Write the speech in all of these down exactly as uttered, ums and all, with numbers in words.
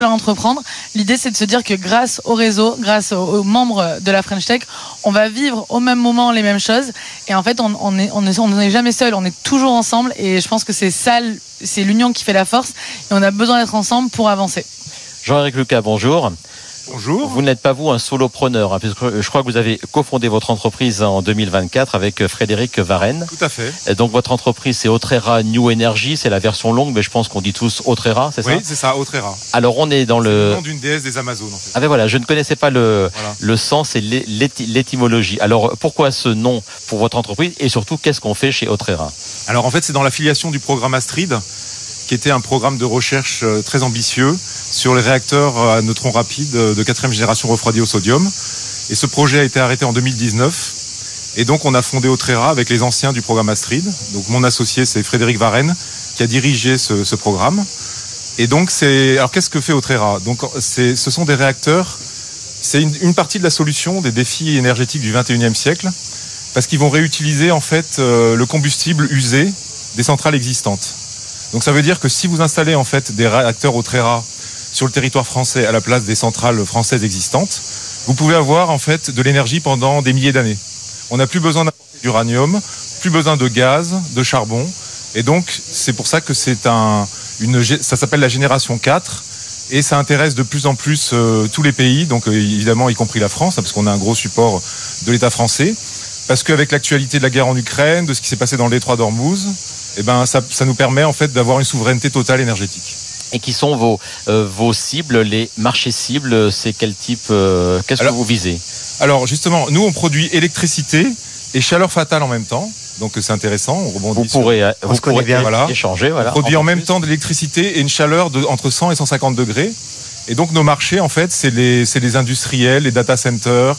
entreprendre. L'idée, c'est de se dire que grâce au réseau, grâce aux, aux membres de la French Tech, on va vivre au même moment les mêmes choses. Et en fait, on on est, on est, on n'est jamais seul, on est toujours ensemble. Et je pense que c'est ça, c'est l'union qui fait la force. Et on a besoin d'être ensemble pour avancer. Jean-Éric Lucas, bonjour. Bonjour. Vous n'êtes pas vous un solopreneur, hein, puisque je crois que vous avez cofondé votre entreprise en deux mille vingt-quatre avec Frédéric Varenne. Tout à fait. Et donc votre entreprise, c'est Autrera New Energy, c'est la version longue, mais je pense qu'on dit tous Autrera, c'est ça ? Oui, c'est ça, Autrera. Alors on est dans c'est le... le nom d'une déesse des Amazones, en fait. Ah ben voilà, je ne connaissais pas le, Voilà. le sens et l'éty- l'étymologie. Alors pourquoi ce nom pour votre entreprise et surtout qu'est-ce qu'on fait chez Autrera ? Alors en fait, c'est dans l'affiliation du programme Astrid, qui était un programme de recherche euh, très ambitieux sur les réacteurs à neutrons rapides de quatrième génération refroidis au sodium. Et ce projet a été arrêté en deux mille dix-neuf. Et donc on a fondé Autrera avec les anciens du programme Astrid. Donc mon associé, c'est Frédéric Varenne, qui a dirigé ce, ce programme. Et donc c'est... Alors qu'est-ce que fait Autrera ? Donc c'est, ce sont des réacteurs, c'est une, une partie de la solution des défis énergétiques du vingt et unième siècle, parce qu'ils vont réutiliser en fait euh, le combustible usé des centrales existantes. Donc ça veut dire que si vous installez en fait des réacteurs Autrera sur le territoire français à la place des centrales françaises existantes, vous pouvez avoir en fait de l'énergie pendant des milliers d'années. On n'a plus besoin d'uranium, plus besoin de gaz, de charbon, et donc c'est pour ça que c'est un, une, ça s'appelle la génération quatre, et ça intéresse de plus en plus euh, tous les pays, donc euh, évidemment y compris la France, hein, parce qu'on a un gros support de l'État français, parce qu'avec l'actualité de la guerre en Ukraine, de ce qui s'est passé dans le détroit d'Ormuz, eh ben ça, ça nous permet en fait d'avoir une souveraineté totale énergétique. Et qui sont vos, euh, vos cibles, les marchés cibles, c'est quel type, euh, qu'est-ce Alors, que vous visez ? Alors justement, nous on produit électricité et chaleur fatale en même temps, donc c'est intéressant, on rebondit Vous sur- pourrez, euh, vous se connaît pourrez bien, voilà. échanger. Voilà, On produit en même plus. temps de l'électricité et une chaleur de entre cent et cent cinquante degrés. Et donc nos marchés en fait, c'est les, c'est les industriels, les data centers,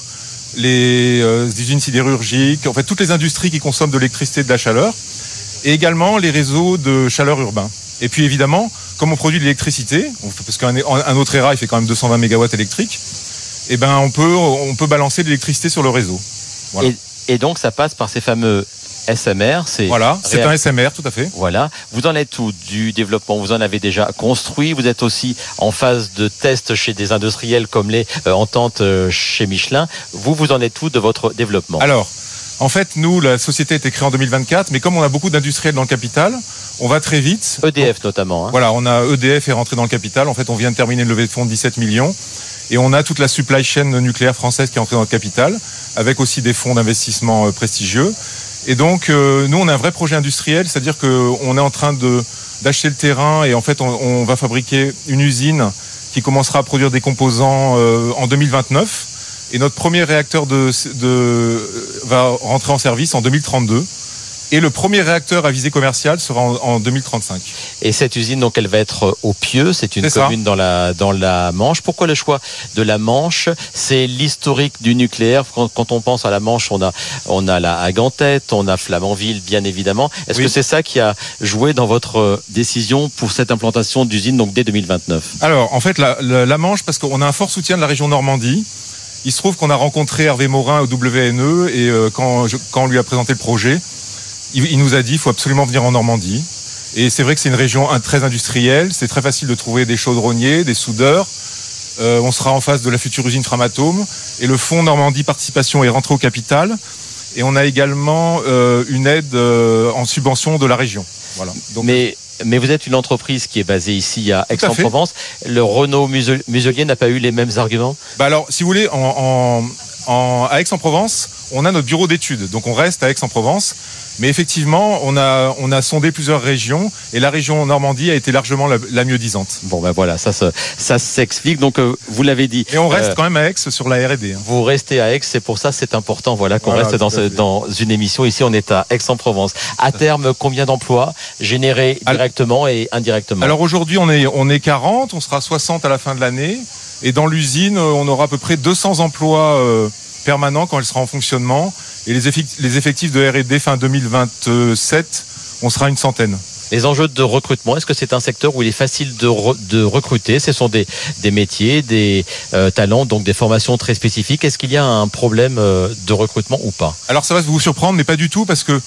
les euh, usines sidérurgiques, en fait toutes les industries qui consomment de l'électricité et de la chaleur, et également les réseaux de chaleur urbains. Et puis évidemment, comme on produit de l'électricité, parce qu'un un Autrera il fait quand même deux cent vingt mégawatts électriques, et ben on peut on peut balancer de l'électricité sur le réseau. Voilà. Et, et donc ça passe par ces fameux S M R. C'est Voilà, c'est réa- un S M R, tout à fait. Voilà. Vous en êtes où du développement ? Vous en avez déjà construit ? Vous êtes aussi en phase de test chez des industriels comme les euh, Ententes euh, chez Michelin. Vous, vous en êtes où de votre développement ? Alors, en fait, nous, la société a été créée en deux mille vingt-quatre, mais comme on a beaucoup d'industriels dans le capital, on va très vite. E D F notamment. Hein. Voilà, on a E D F est rentré dans le capital. En fait, on vient de terminer une levée de fonds de dix-sept millions. Et on a toute la supply chain nucléaire française qui est entrée dans le capital, avec aussi des fonds d'investissement euh, prestigieux. Et donc, euh, nous, on a un vrai projet industriel, c'est-à-dire qu'on est en train de, d'acheter le terrain et en fait, on, on va fabriquer une usine qui commencera à produire des composants euh, en deux mille vingt-neuf. Et notre premier réacteur de, de, va rentrer en service en deux mille trente-deux. Et le premier réacteur à visée commerciale sera en, en deux mille trente-cinq. Et cette usine, donc, elle va être au Pieux. C'est une C'est ça. commune dans la dans la Manche. Pourquoi le choix de la Manche ? C'est l'historique du nucléaire. Quand, quand on pense à la Manche, on a on a la Hague en tête, on a Flamanville, bien évidemment. Est-ce Oui. que c'est ça qui a joué dans votre décision pour cette implantation d'usine, donc dès deux mille vingt-neuf ? Alors, en fait, la, la, la Manche, parce qu'on a un fort soutien de la région Normandie. Il se trouve qu'on a rencontré Hervé Morin au W N E et euh, quand, je, quand on lui a présenté le projet, il, il nous a dit qu'il faut absolument venir en Normandie. Et c'est vrai que c'est une région un, très industrielle, c'est très facile de trouver des chaudronniers, des soudeurs. Euh, on sera en face de la future usine Framatome et le fonds Normandie Participation est rentré au capital. Et on a également euh, une aide euh, en subvention de la région. Voilà. Donc, Mais mais vous êtes une entreprise qui est basée ici à Tout à fait. Aix-en-Provence. Le Renault Musel- Muselier n'a pas eu les mêmes arguments ? Bah alors, si vous voulez, en, en, en, à Aix-en-Provence, on a notre bureau d'études, donc on reste à Aix-en-Provence. Mais effectivement, on a, on a sondé plusieurs régions et la région Normandie a été largement la, la mieux disante. Bon ben voilà, ça se, ça s'explique. Donc euh, vous l'avez dit. Et on reste euh, quand même à Aix sur la R et D. Hein. Vous restez à Aix, c'est pour ça c'est important. Voilà qu'on Voilà, reste dans, tout à ce, fait. dans une émission. Ici, on est à Aix-en-Provence. À terme, combien d'emplois générés directement et indirectement ? Alors aujourd'hui, on est, on est quarante, on sera soixante à la fin de l'année. Et dans l'usine, on aura à peu près deux cents emplois euh, permanents quand elle sera en fonctionnement. Et les effectifs, les effectifs de R et D fin deux mille vingt-sept, on sera une centaine. Les enjeux de recrutement, est-ce que c'est un secteur où il est facile de, re, de recruter ? Ce sont des, des métiers, des euh, talents, donc des formations très spécifiques. Est-ce qu'il y a un problème euh, de recrutement ou pas ? Alors ça va vous surprendre, mais pas du tout, parce que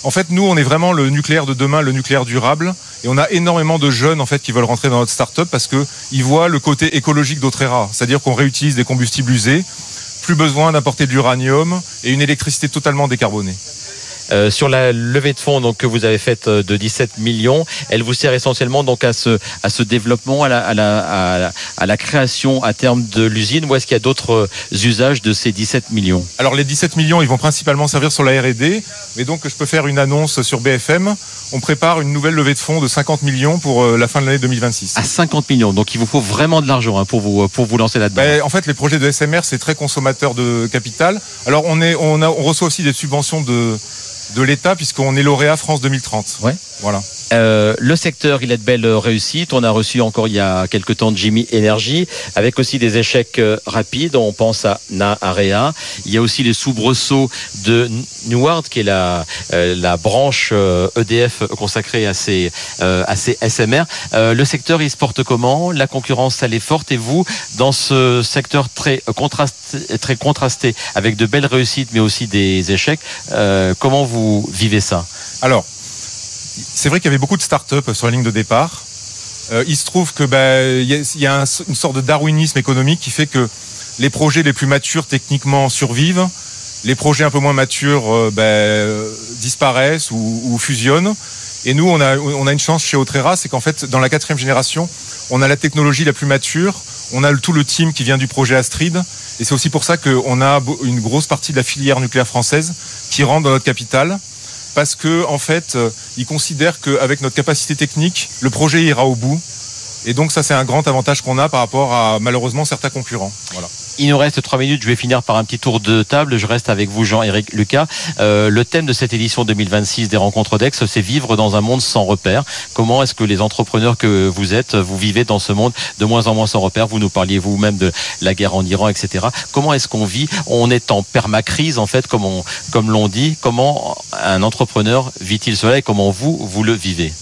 En fait, nous, on est vraiment le nucléaire de demain, le nucléaire durable. Et on a énormément de jeunes en fait, qui veulent rentrer dans notre start-up parce qu'ils voient le côté écologique d'Autrera. C'est-à-dire qu'on réutilise des combustibles usés, plus besoin d'importer de l'uranium et une électricité totalement décarbonée. Euh, sur la levée de fonds donc, que vous avez faite de dix-sept millions, elle vous sert essentiellement donc, à, ce, à ce développement, à la, à, la, à, la, à la création à terme de l'usine, ou est-ce qu'il y a d'autres usages de ces dix-sept millions? Alors les dix-sept millions, ils vont principalement servir sur la R et D, mais donc je peux faire une annonce sur B F M. On prépare une nouvelle levée de fonds de cinquante millions pour la fin de l'année deux mille vingt-six. À cinquante millions, donc il vous faut vraiment de l'argent hein, pour, vous, pour vous lancer là-dedans. Ben, en fait, les projets de S M R, c'est très consommateur de capital. Alors on, est, on, a, on reçoit aussi des subventions de... de l'État, puisqu'on est lauréat France deux mille trente. Ouais. Voilà. Euh, le secteur, il a de belles réussites. On a reçu encore il y a quelques temps Jimmy Energy, avec aussi des échecs rapides. On pense à Naarea. Il y a aussi les soubresauts de Neward, qui est la, euh, la branche euh, E D F consacrée à ces, euh, à ces S M R. Euh, le secteur, il se porte comment? La concurrence, elle est forte. Et vous, dans ce secteur très contrasté, très contrasté avec de belles réussites, mais aussi des échecs, euh, comment vous vivez ça? Alors, c'est vrai qu'il y avait beaucoup de start-up sur la ligne de départ. Euh, il se trouve que ben, y a, y a un, une sorte de darwinisme économique qui fait que les projets les plus matures techniquement survivent, les projets un peu moins matures euh, ben, disparaissent ou, ou fusionnent. Et nous, on a, on a une chance chez Autrera, c'est qu'en fait, dans la quatrième génération, on a la technologie la plus mature, on a tout le team qui vient du projet Astrid, et c'est aussi pour ça qu'on a une grosse partie de la filière nucléaire française qui rentre dans notre capital. Parce que en fait, euh, ils considèrent qu'avec notre capacité technique, le projet ira au bout. Et donc ça, c'est un grand avantage qu'on a par rapport à malheureusement certains concurrents. Voilà. Il nous reste trois minutes. Je vais finir par un petit tour de table. Je reste avec vous, Jean-Éric Lucas. Euh, le thème de cette édition deux mille vingt-six des Rencontres d'Aix, c'est vivre dans un monde sans repères. Comment est-ce que les entrepreneurs que vous êtes, vous vivez dans ce monde de moins en moins sans repères? Vous nous parliez vous-même de la guerre en Iran, et cetera. Comment est-ce qu'on vit? On est en permacrise, en fait, comme, on, comme l'on dit. Comment un entrepreneur vit-il cela et comment vous, vous le vivez?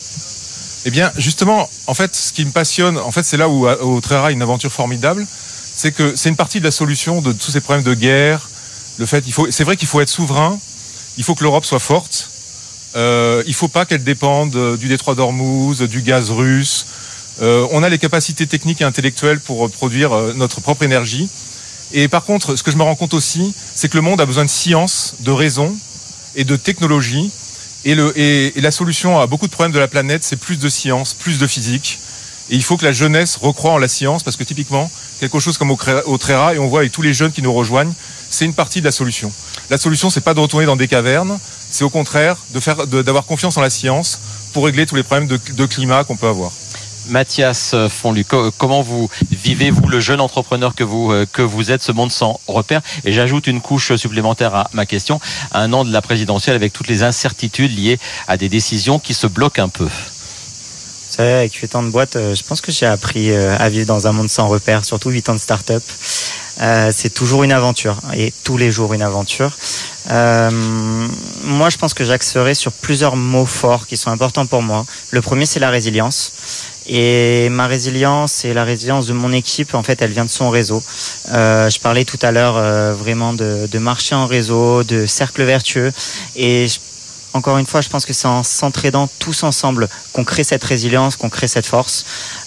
Eh bien, justement, en fait, ce qui me passionne, en fait, c'est là où Autrera a une aventure formidable, c'est que c'est une partie de la solution de tous ces problèmes de guerre. Le fait, il faut, c'est vrai qu'il faut être souverain, il faut que l'Europe soit forte, euh, il ne faut pas qu'elle dépende du détroit d'Ormuz, du gaz russe. Euh, on a les capacités techniques et intellectuelles pour produire euh, notre propre énergie. Et par contre, ce que je me rends compte aussi, c'est que le monde a besoin de science, de raison et de technologie. Et, le, et, et la solution à beaucoup de problèmes de la planète, c'est plus de science, plus de physique. Et il faut que la jeunesse recroie en la science, parce que typiquement, quelque chose comme Autrera, et on voit avec tous les jeunes qui nous rejoignent, c'est une partie de la solution. La solution, c'est pas de retourner dans des cavernes, c'est au contraire de faire, de, d'avoir confiance en la science pour régler tous les problèmes de, de climat qu'on peut avoir. Mathias Fonlu, comment vous vivez-vous, le jeune entrepreneur que vous, que vous êtes, ce monde sans repères? Et j'ajoute une couche supplémentaire à ma question, à un an de la présidentielle avec toutes les incertitudes liées à des décisions qui se bloquent un peu. Vous savez, avec huit ans de boîte, je pense que j'ai appris à vivre dans un monde sans repères, surtout huit ans de start-up. Euh, c'est toujours une aventure, et tous les jours une aventure. Euh, moi, je pense que j'axerai sur plusieurs mots forts qui sont importants pour moi. Le premier, c'est la résilience. Et ma résilience et la résilience de mon équipe, en fait, elle vient de son réseau. Euh, je parlais tout à l'heure euh, vraiment de, de marché en réseau, de cercle vertueux. Et je, encore une fois, je pense que c'est en s'entraidant tous ensemble qu'on crée cette résilience, qu'on crée cette force.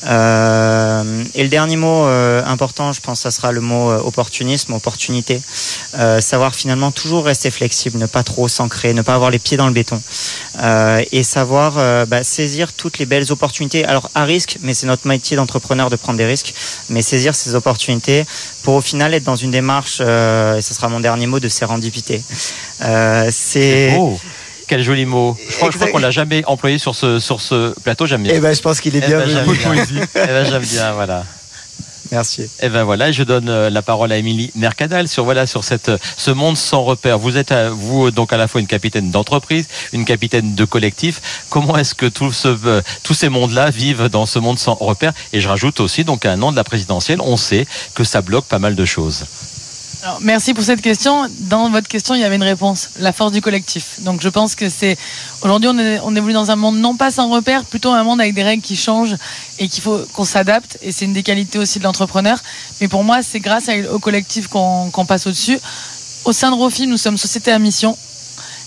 Euh, et le dernier mot euh, important, je pense, ça sera le mot euh, opportunisme, opportunité. Euh, savoir finalement toujours rester flexible, ne pas trop s'ancrer, ne pas avoir les pieds dans le béton. Euh, et savoir euh, bah, saisir toutes les belles opportunités. Alors à risque, mais c'est notre métier d'entrepreneur de prendre des risques, mais saisir ces opportunités pour au final être dans une démarche, euh, et ce sera mon dernier mot, de sérendipité. Euh, c'est... c'est beau. Quel joli mot. Je crois, je crois qu'on l'a jamais employé sur ce, sur ce plateau. J'aime bien. Eh ben, je pense qu'il est eh bien. Ben, j'aime bien. Eh ben, j'aime bien, voilà. Merci. Et ben voilà, je donne la parole à Émilie Mercadal sur voilà sur cette ce monde sans repères. Vous êtes vous donc à la fois une capitaine d'entreprise, une capitaine de collectif. Comment est-ce que tout ce, tous ces mondes-là vivent dans ce monde sans repères? Et je rajoute aussi donc à un an de la présidentielle, on sait que ça bloque pas mal de choses. Alors, merci pour cette question. Dans votre question, il y avait une réponse, la force du collectif. Donc je pense que c'est aujourd'hui on, est, on évolue dans un monde non pas sans repères, plutôt un monde avec des règles qui changent et qu'il faut qu'on s'adapte. Et c'est une des qualités aussi de l'entrepreneur. Mais pour moi, c'est grâce au collectif qu'on, qu'on passe au-dessus. Au sein de Rofi, nous sommes société à mission.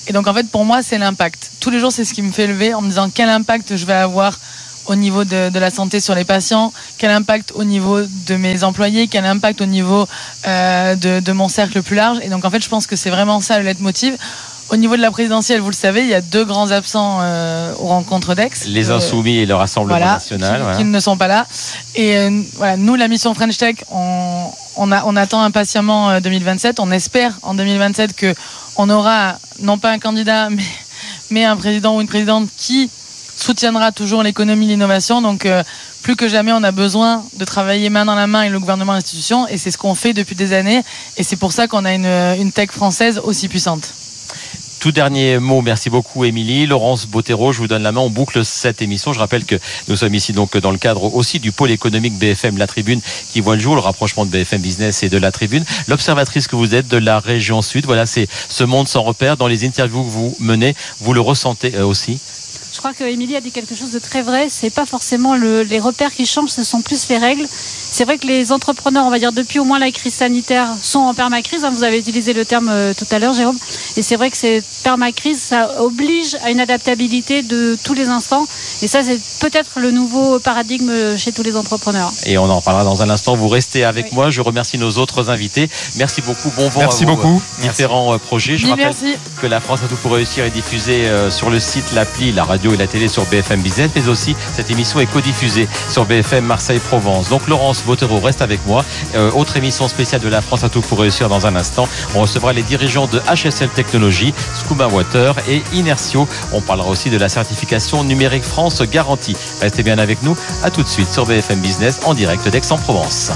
Et donc en fait pour moi c'est l'impact. Tous les jours c'est ce qui me fait lever en me disant quel impact je vais avoir au niveau de, de la santé sur les patients, quel impact au niveau de mes employés, quel impact au niveau euh, de, de mon cercle plus large. Et donc en fait je pense que c'est vraiment ça le leitmotiv. Au niveau de la présidentielle, vous le savez, il y a deux grands absents euh, aux rencontres d'Aix. Les Insoumis euh, et le Rassemblement voilà, National. Qui, voilà. qui ne sont pas là. Et euh, voilà, nous, la mission French Tech, on, on, a, on attend impatiemment euh, deux mille vingt-sept. On espère en deux mille vingt-sept qu'on aura, non pas un candidat, mais, mais un président ou une présidente qui soutiendra toujours l'économie et l'innovation. Donc, euh, plus que jamais, on a besoin de travailler main dans la main avec le gouvernement et l'institution. Et c'est ce qu'on fait depuis des années. Et c'est pour ça qu'on a une, une tech française aussi puissante. Tout dernier mot, merci beaucoup Émilie. Laurence Bottero, je vous donne la main, on boucle cette émission. Je rappelle que nous sommes ici donc dans le cadre aussi du pôle économique B F M La Tribune qui voit le jour, le rapprochement de B F M Business et de La Tribune. L'observatrice que vous êtes de la région Sud, voilà, c'est ce monde sans repère. Dans les interviews que vous menez, vous le ressentez aussi ? Je crois qu'Émilie a dit quelque chose de très vrai. C'est pas forcément le, les repères qui changent, ce sont plus les règles. C'est vrai que les entrepreneurs, on va dire depuis au moins la crise sanitaire, sont en permacrise. Vous avez utilisé le terme euh, tout à l'heure, Jérôme. Et c'est vrai que cette permacrise, ça oblige à une adaptabilité de tous les instants. Et ça, c'est peut-être le nouveau paradigme chez tous les entrepreneurs. Et on en parlera dans un instant. Vous restez avec oui. moi. Je remercie nos autres invités. Merci beaucoup. Bon vent Merci à vos beaucoup. différents Merci. projets. Je Oui, rappelle merci. que La France a tout pour réussir est diffusée sur le site, l'appli, la radio et la télé sur B F M Business, mais aussi cette émission est codiffusée sur B F M Marseille-Provence. Donc Laurence Bottero reste avec moi. Euh, autre émission spéciale de La France a tout pour réussir dans un instant. On recevra les dirigeants de H S L Technologies, Scuba Water et Inertio. On parlera aussi de la certification numérique France garantie. Restez bien avec nous. À tout de suite sur B F M Business en direct d'Aix-en-Provence.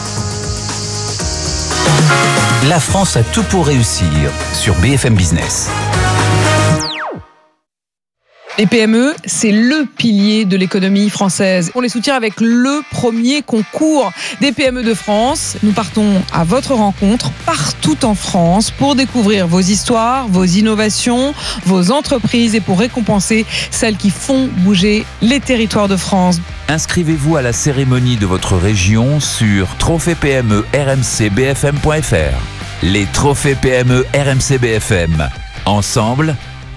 La France a tout pour réussir sur B F M Business. Les P M E, c'est le pilier de l'économie française. On les soutient avec le premier concours des P M E de France. Nous partons à votre rencontre partout en France pour découvrir vos histoires, vos innovations, vos entreprises et pour récompenser celles qui font bouger les territoires de France. Inscrivez-vous à la cérémonie de votre région sur trophée P M E R M C B F M point F R. Les trophées P M E R M C B F M. Ensemble,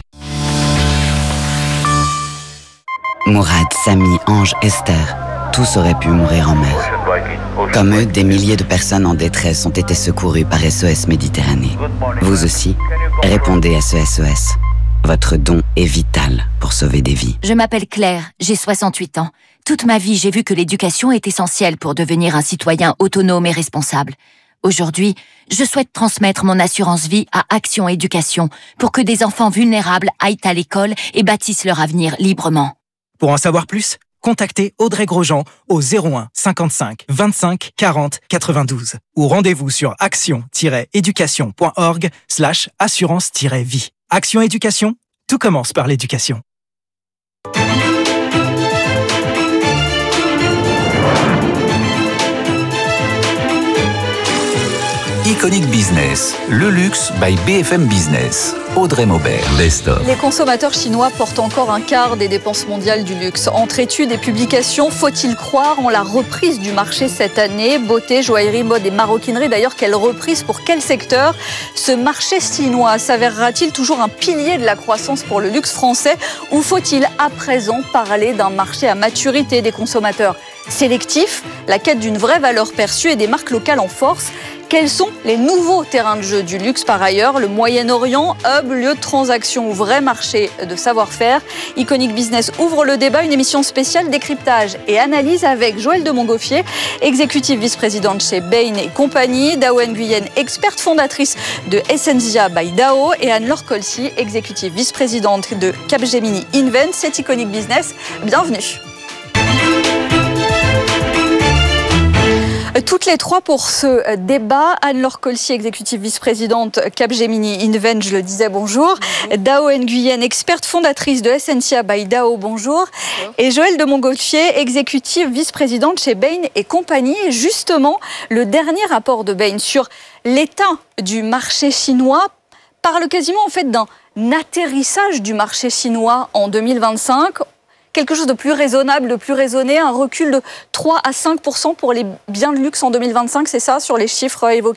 Mourad, Samy, Ange, Esther, tous auraient pu mourir en mer. Comme eux, des milliers de personnes en détresse ont été secourues par S O S Méditerranée. Vous aussi, répondez à ce S O S. Votre don est vital pour sauver des vies. Je m'appelle Claire, j'ai soixante-huit ans. Toute ma vie, j'ai vu que l'éducation est essentielle pour devenir un citoyen autonome et responsable. Aujourd'hui, je souhaite transmettre mon assurance vie à Action Éducation pour que des enfants vulnérables aillent à l'école et bâtissent leur avenir librement. Pour en savoir plus, contactez Audrey Grosjean au zéro un cinquante-cinq vingt-cinq quarante quatre-vingt-douze ou rendez-vous sur action-éducation.org slash assurance-vie. Action Éducation, tout commence par l'éducation. Iconic Business, le luxe by B F M Business. Audrey Maubert, Best of. Les consommateurs chinois portent encore un quart des dépenses mondiales du luxe. Entre études et publications, faut-il croire en la reprise du marché cette année? Beauté, joaillerie, mode et maroquinerie. D'ailleurs, quelle reprise pour quel secteur? Ce marché chinois s'avérera-t-il toujours un pilier de la croissance pour le luxe français? Ou faut-il à présent parler d'un marché à maturité des consommateurs sélectifs, la quête d'une vraie valeur perçue et des marques locales en force? Quels sont les nouveaux terrains de jeu du luxe par ailleurs? Le Moyen-Orient, hub, lieu de transaction ou vrai marché de savoir-faire? Iconic Business ouvre le débat, une émission spéciale décryptage et analyse avec Joëlle de Montgolfier, exécutive vice-présidente chez Bain et compagnie, Dao Nguyen, experte fondatrice de Essentia by Dao, et Anne-Laure Colcy, exécutive vice-présidente de Capgemini Invent. C'est Iconic Business. Bienvenue. Toutes les trois pour ce débat. Anne-Laure Colcy, exécutive vice-présidente Capgemini Invent, je le disais, bonjour. bonjour. Dao Nguyen, experte fondatrice de Essentia by Dao, bonjour. bonjour. Et Joëlle de Montgolfier, exécutive vice-présidente chez Bain et compagnie. Et justement, le dernier rapport de Bain sur l'état du marché chinois parle quasiment en fait d'un atterrissage du marché chinois en deux mille vingt-cinq. Quelque chose de plus raisonnable, de plus raisonné, un recul de trois à cinq pour cent pour les biens de luxe en deux mille vingt-cinq, c'est ça, sur les chiffres évoqués?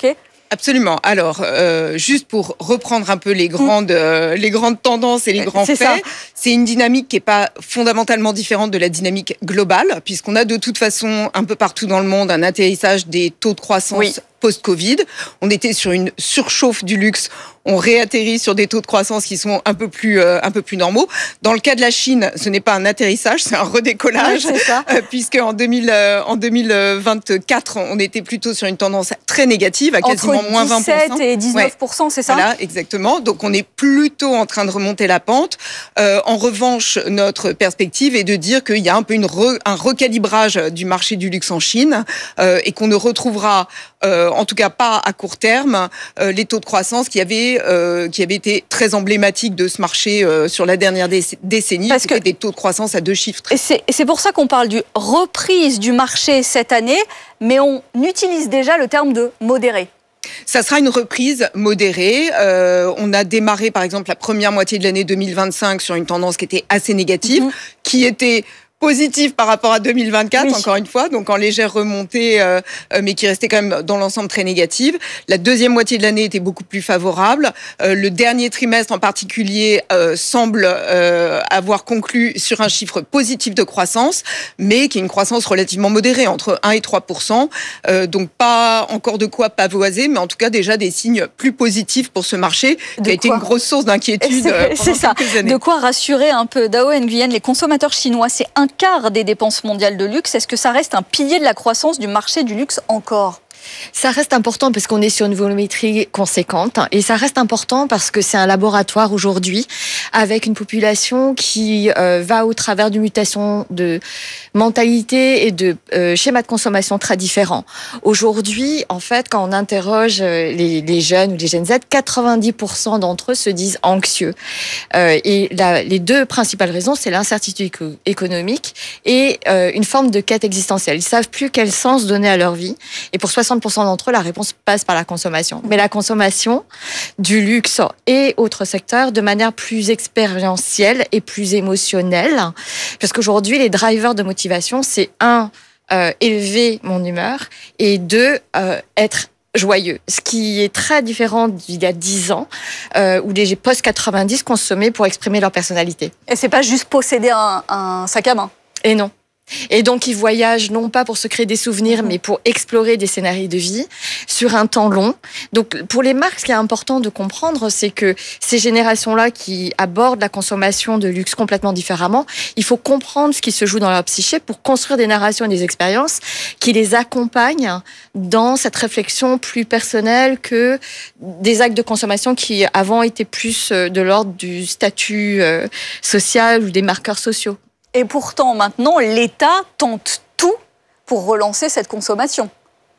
Absolument. Alors, euh, juste pour reprendre un peu les grandes, euh, les grandes tendances et les grands c'est faits, ça. c'est une dynamique qui n'est pas fondamentalement différente de la dynamique globale, puisqu'on a de toute façon un peu partout dans le monde un atterrissage des taux de croissance oui. post-Covid. On était sur une surchauffe du luxe. On réatterrit sur des taux de croissance qui sont un peu plus, euh, un peu plus normaux. Dans le cas de la Chine, ce n'est pas un atterrissage, c'est un redécollage, oui, c'est ça. Euh, puisque en, deux mille, euh, en deux mille vingt-quatre, on était plutôt sur une tendance très négative, à quasiment Entre moins vingt pour cent. dix-sept et dix-neuf pour cent, ouais. c'est ça? Voilà, exactement. Donc on est plutôt en train de remonter la pente. Euh, en revanche, notre perspective est de dire qu'il y a un peu une re, un recalibrage du marché du luxe en Chine euh, et qu'on ne retrouvera, euh, en tout cas pas à court terme, euh, les taux de croissance qui avaient Euh, qui avait été très emblématique de ce marché euh, sur la dernière déc- décennie, parce que des taux de croissance à deux chiffres. Et c'est, et c'est pour ça qu'on parle de reprise du marché cette année, mais on utilise déjà le terme de modéré. Ça sera une reprise modérée. Euh, on a démarré, par exemple, la première moitié de l'année deux mille vingt-cinq sur une tendance qui était assez négative, mmh. qui était positive par rapport à deux mille vingt-quatre, oui. encore une fois, donc en légère remontée, euh, mais qui restait quand même dans l'ensemble très négative. La deuxième moitié de l'année était beaucoup plus favorable. Euh, le dernier trimestre en particulier euh, semble euh, avoir conclu sur un chiffre positif de croissance, mais qui est une croissance relativement modérée, entre un et trois pour cent. Euh, donc pas encore de quoi pavoiser, mais en tout cas déjà des signes plus positifs pour ce marché, de qui a été une grosse source d'inquiétude c'est, pendant c'est ça. quelques années. De quoi rassurer un peu. Dao Nguyen, les consommateurs chinois, c'est un quart des dépenses mondiales de luxe. Est-ce que ça reste un pilier de la croissance du marché du luxe encore ? Ça reste important parce qu'on est sur une volumétrie conséquente et ça reste important parce que c'est un laboratoire aujourd'hui avec une population qui euh, va au travers d'une mutation de mentalité et de euh, schémas de consommation très différents. Aujourd'hui, en fait, quand on interroge les, les jeunes ou les Gen Z, quatre-vingt-dix pour cent d'entre eux se disent anxieux. Euh, et la, les deux principales raisons, c'est l'incertitude économique et euh, une forme de quête existentielle. Ils savent plus quel sens donner à leur vie. Et pour soixante pour cent d'entre eux, la réponse passe par la consommation. Mais la consommation du luxe et autres secteurs de manière plus expérientielle et plus émotionnelle. Parce qu'aujourd'hui, les drivers de motivation, c'est un, euh, élever mon humeur et deux, euh, être joyeux. Ce qui est très différent d'il y a dix ans, euh, où les post quatre-vingt-dix consommaient pour exprimer leur personnalité. Et c'est pas juste posséder un, un sac à main. Et non. Et donc, ils voyagent non pas pour se créer des souvenirs, mais pour explorer des scénarios de vie sur un temps long. Donc, pour les marques, ce qui est important de comprendre, c'est que ces générations-là qui abordent la consommation de luxe complètement différemment, il faut comprendre ce qui se joue dans leur psyché pour construire des narrations et des expériences qui les accompagnent dans cette réflexion plus personnelle que des actes de consommation qui, avant, étaient plus de l'ordre du statut social ou des marqueurs sociaux. Et pourtant, maintenant, l'État tente tout pour relancer cette consommation.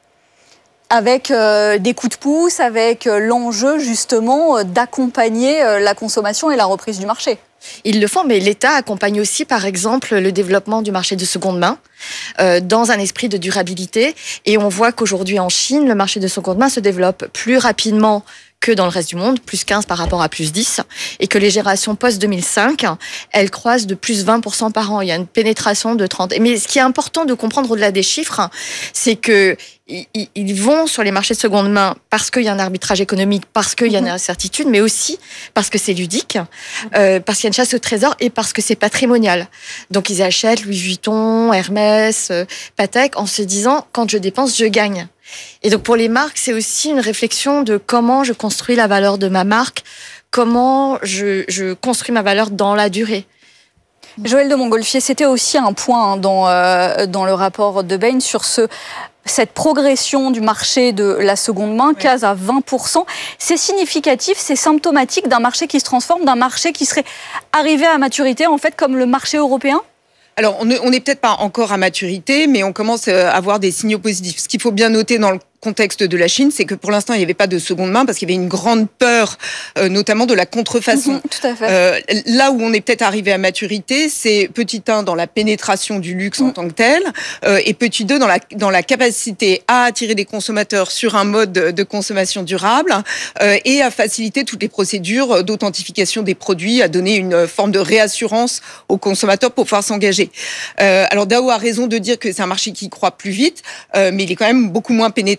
Avec euh, des coups de pouce, avec euh, l'enjeu, justement, euh, d'accompagner euh, la consommation et la reprise du marché. Ils le font, mais l'État accompagne aussi, par exemple, le développement du marché de seconde main euh, dans un esprit de durabilité. Et on voit qu'aujourd'hui, en Chine, le marché de seconde main se développe plus rapidement que dans le reste du monde, plus quinze par rapport à plus dix, et que les générations post deux mille cinq, elles croissent de plus vingt pour cent par an. Il y a une pénétration de trente. Mais ce qui est important de comprendre au-delà des chiffres, c'est que ils vont sur les marchés de seconde main parce qu'il y a un arbitrage économique, parce qu'il y a une incertitude, mais aussi parce que c'est ludique, euh, parce qu'il y a une chasse au trésor et parce que c'est patrimonial. Donc ils achètent Louis Vuitton, Hermès, euh, Patek en se disant quand je dépense, je gagne. Et donc pour les marques, c'est aussi une réflexion de comment je construis la valeur de ma marque, comment je, je construis ma valeur dans la durée. Joël de Montgolfier, c'était aussi un point hein, dans, euh, dans le rapport de Bain sur ce, cette progression du marché de la seconde main, quinze à vingt pour cent. C'est significatif, c'est symptomatique d'un marché qui se transforme, d'un marché qui serait arrivé à maturité, en fait, comme le marché européen ? Alors, on n'est peut-être pas encore à maturité, mais on commence à avoir des signaux positifs. Ce qu'il faut bien noter dans le contexte de la Chine, c'est que pour l'instant, il n'y avait pas de seconde main parce qu'il y avait une grande peur, euh, notamment de la contrefaçon. Mmh, tout à fait. Euh, là où on est peut-être arrivé à maturité, c'est petit un dans la pénétration du luxe mmh. en tant que tel, euh, et petit deux dans la, dans la capacité à attirer des consommateurs sur un mode de consommation durable euh, et à faciliter toutes les procédures d'authentification des produits, à donner une forme de réassurance aux consommateurs pour pouvoir s'engager. Euh, alors Dao a raison de dire que c'est un marché qui croît plus vite, euh, mais il est quand même beaucoup moins pénétré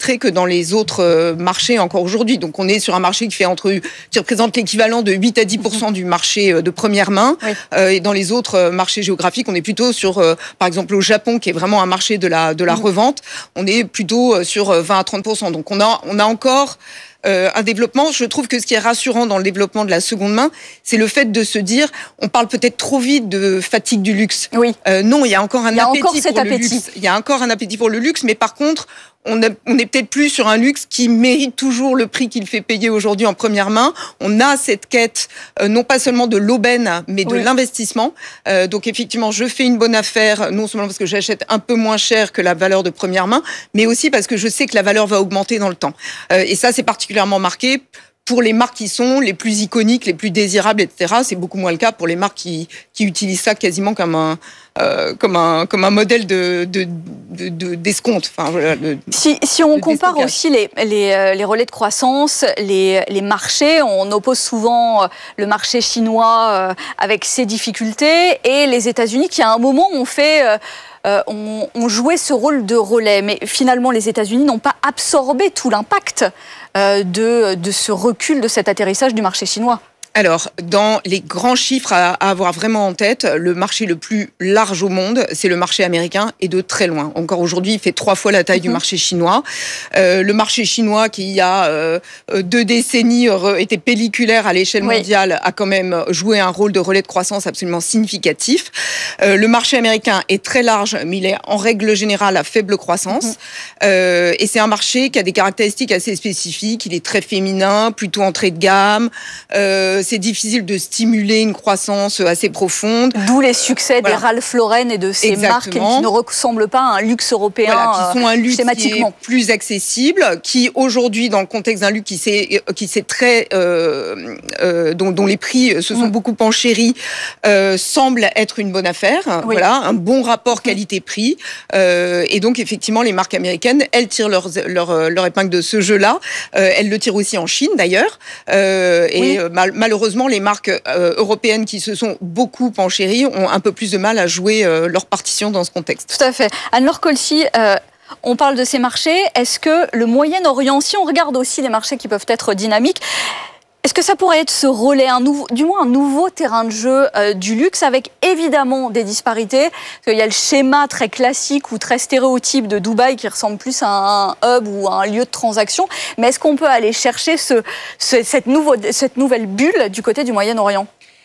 concentré que dans les autres marchés encore aujourd'hui. Donc on est sur un marché qui fait entre, qui représente l'équivalent de huit à dix pour cent du marché de première main. Oui. Euh, et dans les autres marchés géographiques, on est plutôt sur, euh, par exemple au Japon, qui est vraiment un marché de la de la mmh. revente, on est plutôt sur vingt à trente pour cent. Donc on a on a encore Euh, un développement. Je trouve que ce qui est rassurant dans le développement de la seconde main, c'est le fait de se dire, on parle peut-être trop vite de fatigue du luxe. Oui. Euh, non, il y a encore un il y a appétit encore cet pour appétit. le luxe. Il y a encore un appétit pour le luxe, mais par contre, on, a, on est peut-être plus sur un luxe qui mérite toujours le prix qu'il fait payer aujourd'hui en première main. On a cette quête, euh, non pas seulement de l'aubaine, mais de oui. l'investissement. Euh, donc effectivement, je fais une bonne affaire, non seulement parce que j'achète un peu moins cher que la valeur de première main, mais aussi parce que je sais que la valeur va augmenter dans le temps. Euh, et ça, c'est particulièrement marqué pour les marques qui sont les plus iconiques, les plus désirables, et cetera. C'est beaucoup moins le cas pour les marques qui, qui utilisent ça quasiment comme un, euh, comme un, comme un modèle de, de, de, de, d'escompte. Enfin, voilà, de, si, si on compare aussi les, les, les relais de croissance, les, les marchés, on oppose souvent le marché chinois avec ses difficultés et les États-Unis qui, à un moment, ont fait... Euh, ont, ont joué ce rôle de relais. Mais finalement, les États-Unis n'ont pas absorbé tout l'impact euh, de, de ce recul, de cet atterrissage du marché chinois. Alors, dans les grands chiffres à avoir vraiment en tête, le marché le plus large au monde, c'est le marché américain et de très loin. Encore aujourd'hui, il fait trois fois la taille mmh. du marché chinois. Euh, le marché chinois, qui il y a euh, deux décennies était pelliculaire à l'échelle oui. mondiale, a quand même joué un rôle de relais de croissance absolument significatif. Euh, le marché américain est très large, mais il est en règle générale à faible croissance. Mmh. Euh, et c'est un marché qui a des caractéristiques assez spécifiques. Il est très féminin, plutôt entrée de gamme. Euh, c'est difficile de stimuler une croissance assez profonde. D'où les succès voilà. des Ralph Lauren et de ces Exactement. marques qui ne ressemblent pas à un luxe européen voilà, qui sont un luxe schématiquement. Qui est plus accessible, qui aujourd'hui, dans le contexte d'un luxe qui s'est, qui s'est très, euh, euh, dont, dont les prix se sont mmh. beaucoup enchéris, euh, semble être une bonne affaire. Oui. Voilà, un bon rapport qualité-prix. Euh, et donc, effectivement, les marques américaines, elles tirent leur, leur, leur épingle de ce jeu-là. Euh, elles le tirent aussi en Chine, d'ailleurs. Euh, et oui. mal, malheureusement, les marques euh, européennes qui se sont beaucoup enchéries ont un peu plus de mal à jouer euh, leur partition dans ce contexte. Tout à fait. Anne-Laure Colcy, euh, on parle de ces marchés. Est-ce que le Moyen-Orient, si on regarde aussi les marchés qui peuvent être dynamiques, est-ce que ça pourrait être ce relais, un nouveau, du moins un nouveau terrain de jeu euh, du luxe, avec évidemment des disparités? Parce qu'il y a le schéma très classique ou très stéréotype de Dubaï qui ressemble plus à un hub ou à un lieu de transaction. Mais est-ce qu'on peut aller chercher ce, ce, cette, nouveau, cette nouvelle bulle du côté du Moyen-Orient?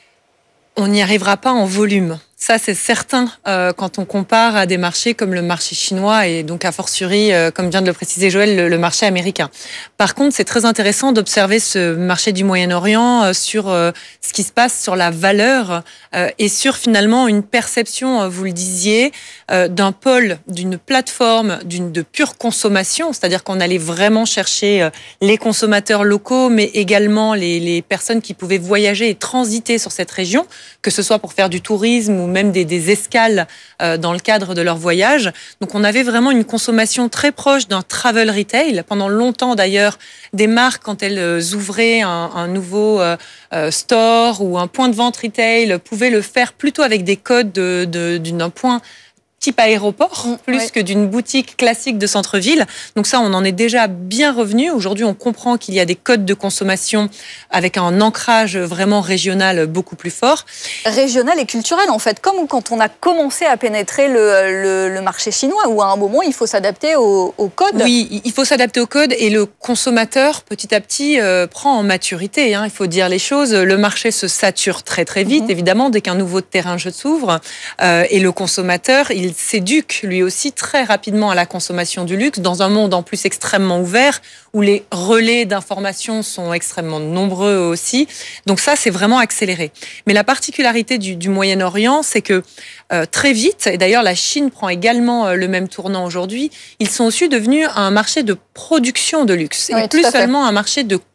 On n'y arrivera pas en volume. Ça, c'est certain euh, quand on compare à des marchés comme le marché chinois et donc a fortiori, euh, comme vient de le préciser Joël, le, le marché américain. Par contre, c'est très intéressant d'observer ce marché du Moyen-Orient euh, sur euh, ce qui se passe sur la valeur euh, et sur finalement une perception, euh, vous le disiez, euh, d'un pôle, d'une plateforme, d'une de pure consommation, c'est-à-dire qu'on allait vraiment chercher euh, les consommateurs locaux, mais également les, les personnes qui pouvaient voyager et transiter sur cette région, que ce soit pour faire du tourisme ou même des, des escales euh, dans le cadre de leur voyage. Donc on avait vraiment une consommation très proche d'un travel retail. Pendant longtemps d'ailleurs, des marques, quand elles ouvraient un, un nouveau euh, euh, store ou un point de vente retail, pouvaient le faire plutôt avec des codes de, de, d'un point type aéroport, mmh, plus ouais. que d'une boutique classique de centre-ville. Donc ça, on en est déjà bien revenu. Aujourd'hui, on comprend qu'il y a des codes de consommation avec un ancrage vraiment régional beaucoup plus fort. Régional et culturel, en fait. Comme quand on a commencé à pénétrer le, le, le marché chinois, où à un moment, il faut s'adapter au, au code. Oui, il faut s'adapter au code et le consommateur, petit à petit, euh, prend en maturité. Hein, il faut dire les choses. Le marché se sature très, très vite, mmh. évidemment, dès qu'un nouveau terrain de jeu s'ouvre. Euh, et le consommateur, il s'éduque lui aussi très rapidement à la consommation du luxe dans un monde en plus extrêmement ouvert où les relais d'information sont extrêmement nombreux aussi. Donc ça, c'est vraiment accéléré. Mais la particularité du, du Moyen-Orient, c'est que euh, très vite, et d'ailleurs la Chine prend également euh, le même tournant aujourd'hui, ils sont aussi devenus un marché de production de luxe oui, et plus seulement un marché de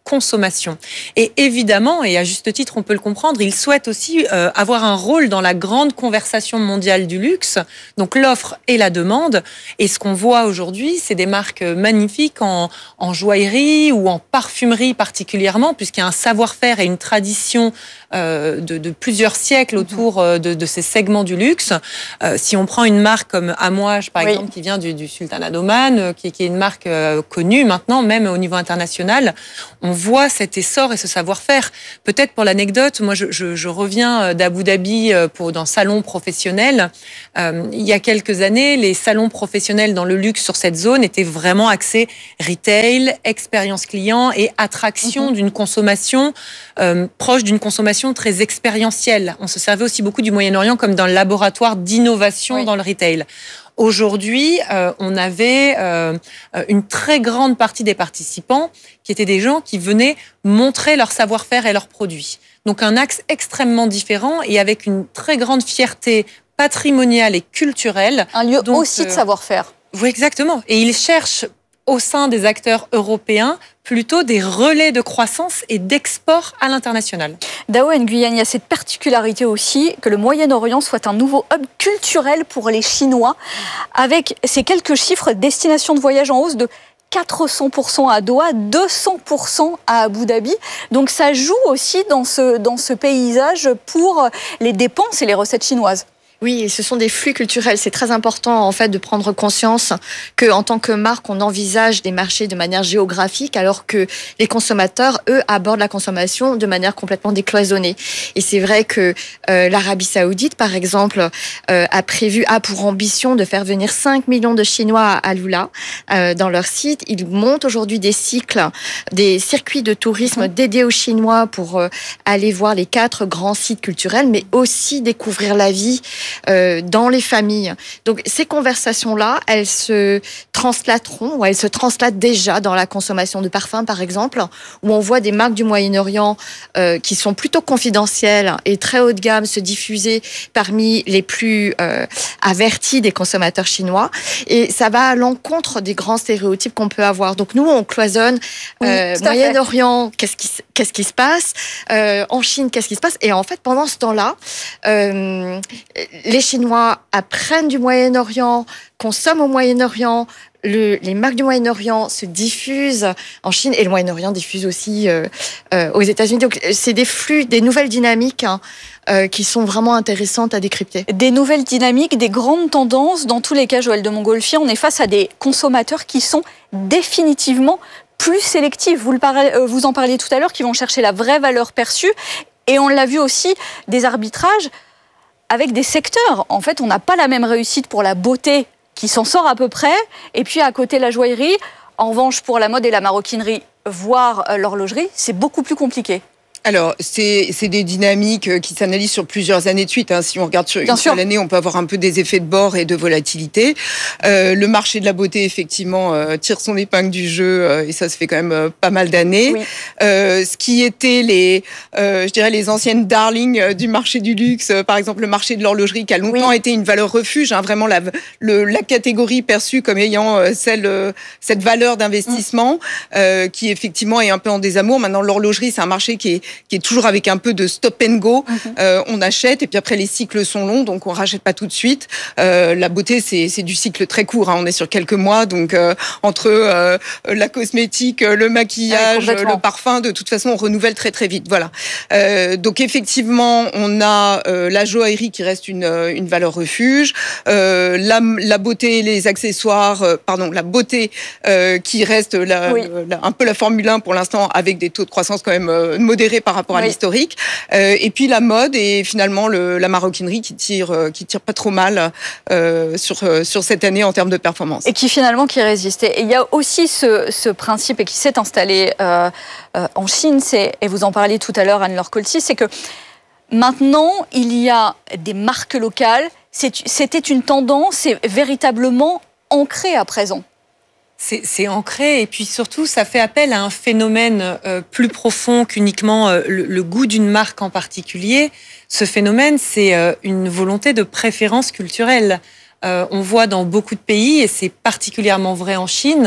consommation. Et évidemment, et à juste titre, on peut le comprendre, ils souhaitent aussi euh, avoir un rôle dans la grande conversation mondiale du luxe, donc l'offre et la demande. Et ce qu'on voit aujourd'hui, c'est des marques magnifiques en, en joaillerie ou en parfumerie particulièrement, puisqu'il y a un savoir-faire et une tradition euh, de, de plusieurs siècles autour euh, de, de ces segments du luxe. Euh, si on prend une marque comme Amouage, par oui. exemple, qui vient du, du Sultanat d'Oman, euh, qui, qui est une marque euh, connue maintenant, même au niveau international, on voit cet essor et ce savoir-faire. Peut-être pour l'anecdote, moi je, je, je reviens d'Abu Dhabi pour, dans salon professionnel. Euh, il y a quelques années, les salons professionnels dans le luxe sur cette zone étaient vraiment axés retail, expérience client et attraction mmh. d'une consommation euh, proche d'une consommation très expérientielle. On se servait aussi beaucoup du Moyen-Orient comme d'un laboratoire d'innovation oui. dans le retail. Aujourd'hui, euh, on avait euh, une très grande partie des participants qui étaient des gens qui venaient montrer leur savoir-faire et leurs produits. Donc un axe extrêmement différent et avec une très grande fierté patrimoniale et culturelle. Un lieu Donc, aussi de savoir-faire. Oui, exactement. Et ils cherchent au sein des acteurs européens plutôt des relais de croissance et d'export à l'international. Dao Nguyen, il y a cette particularité aussi que le Moyen-Orient soit un nouveau hub culturel pour les Chinois, avec ces quelques chiffres, destination de voyage en hausse de quatre cents pour cent à Doha, deux cents pour cent à Abu Dhabi. Donc ça joue aussi dans ce, dans ce paysage pour les dépenses et les recettes chinoises. Oui, et ce sont des flux culturels. C'est très important en fait de prendre conscience que, en tant que marque, on envisage des marchés de manière géographique, alors que les consommateurs, eux, abordent la consommation de manière complètement décloisonnée. Et c'est vrai que euh, l'Arabie Saoudite, par exemple, euh, a prévu, a pour ambition de faire venir cinq millions de Chinois à Alula euh, dans leur site. Ils montent aujourd'hui des cycles, des circuits de tourisme dédiés aux Chinois pour euh, aller voir les quatre grands sites culturels, mais aussi découvrir la vie Euh, dans les familles. Donc ces conversations-là, elles se translateront, ou elles se translatent déjà dans la consommation de parfums, par exemple, où on voit des marques du Moyen-Orient euh, qui sont plutôt confidentielles et très haut de gamme se diffuser parmi les plus euh, avertis des consommateurs chinois. Et ça va à l'encontre des grands stéréotypes qu'on peut avoir. Donc nous, on cloisonne euh, oui, Moyen-Orient, qu'est-ce qui, qu'est-ce qui se passe euh, en Chine, qu'est-ce qui se passe. Et en fait, pendant ce temps-là, euh, les Chinois apprennent du Moyen-Orient, consomment au Moyen-Orient, le, les marques du Moyen-Orient se diffusent en Chine et le Moyen-Orient diffuse aussi euh, euh, aux États-Unis. Donc c'est des flux, des nouvelles dynamiques hein, euh, qui sont vraiment intéressantes à décrypter. Des nouvelles dynamiques, des grandes tendances. Dans tous les cas, Joëlle de Montgolfier, on est face à des consommateurs qui sont définitivement plus sélectifs. Vous, le parlez, euh, vous en parliez tout à l'heure, qui vont chercher la vraie valeur perçue. Et on l'a vu aussi, des arbitrages avec des secteurs. En fait, on n'a pas la même réussite pour la beauté qui s'en sort à peu près, et puis à côté la joaillerie. En revanche, pour la mode et la maroquinerie, voire l'horlogerie, c'est beaucoup plus compliqué. Alors, c'est, c'est des dynamiques qui s'analysent sur plusieurs années de suite. Hein. Si on regarde sur une seule année, on peut avoir un peu des effets de bord et de volatilité. Euh, le marché de la beauté, effectivement, euh, tire son épingle du jeu, euh, et ça se fait quand même euh, pas mal d'années. Oui. Euh, ce qui était les, euh, je dirais, les anciennes darlings euh, du marché du luxe, euh, par exemple le marché de l'horlogerie, qui a longtemps oui. été une valeur refuge, hein, vraiment la, le, la catégorie perçue comme ayant euh, celle, euh, cette valeur d'investissement, mmh. euh, qui effectivement est un peu en désamour. Maintenant, l'horlogerie, c'est un marché qui est qui est toujours avec un peu de stop and go. Mm-hmm. Euh, on achète et puis après les cycles sont longs, donc on rachète pas tout de suite. Euh, la beauté, c'est, c'est du cycle très court. Hein. On est sur quelques mois, donc euh, entre euh, la cosmétique, le maquillage, ouais, le parfum, de toute façon, on renouvelle très très vite. Voilà. Euh, donc effectivement, on a euh, la joaillerie qui reste une une valeur refuge, euh, la la beauté, les accessoires, euh, pardon, la beauté euh, qui reste la, oui. la, un peu la Formule un pour l'instant, avec des taux de croissance quand même euh, modérés par rapport à oui. l'historique, euh, et puis la mode et finalement le, la maroquinerie qui tire, euh, qui tire pas trop mal euh, sur euh, sur cette année en termes de performance. Et qui finalement qui résiste. Et il y a aussi ce, ce principe et qui s'est installé euh, euh, en Chine, c'est, et vous en parliez tout à l'heure, Anne-Laure Colty, c'est que maintenant il y a des marques locales. C'est, c'était une tendance, c'est véritablement ancré à présent. C'est, c'est ancré et puis surtout ça fait appel à un phénomène euh, plus profond qu'uniquement euh, le, le goût d'une marque en particulier. Ce phénomène, c'est euh, une volonté de préférence culturelle. Euh, on voit dans beaucoup de pays, et c'est particulièrement vrai en Chine,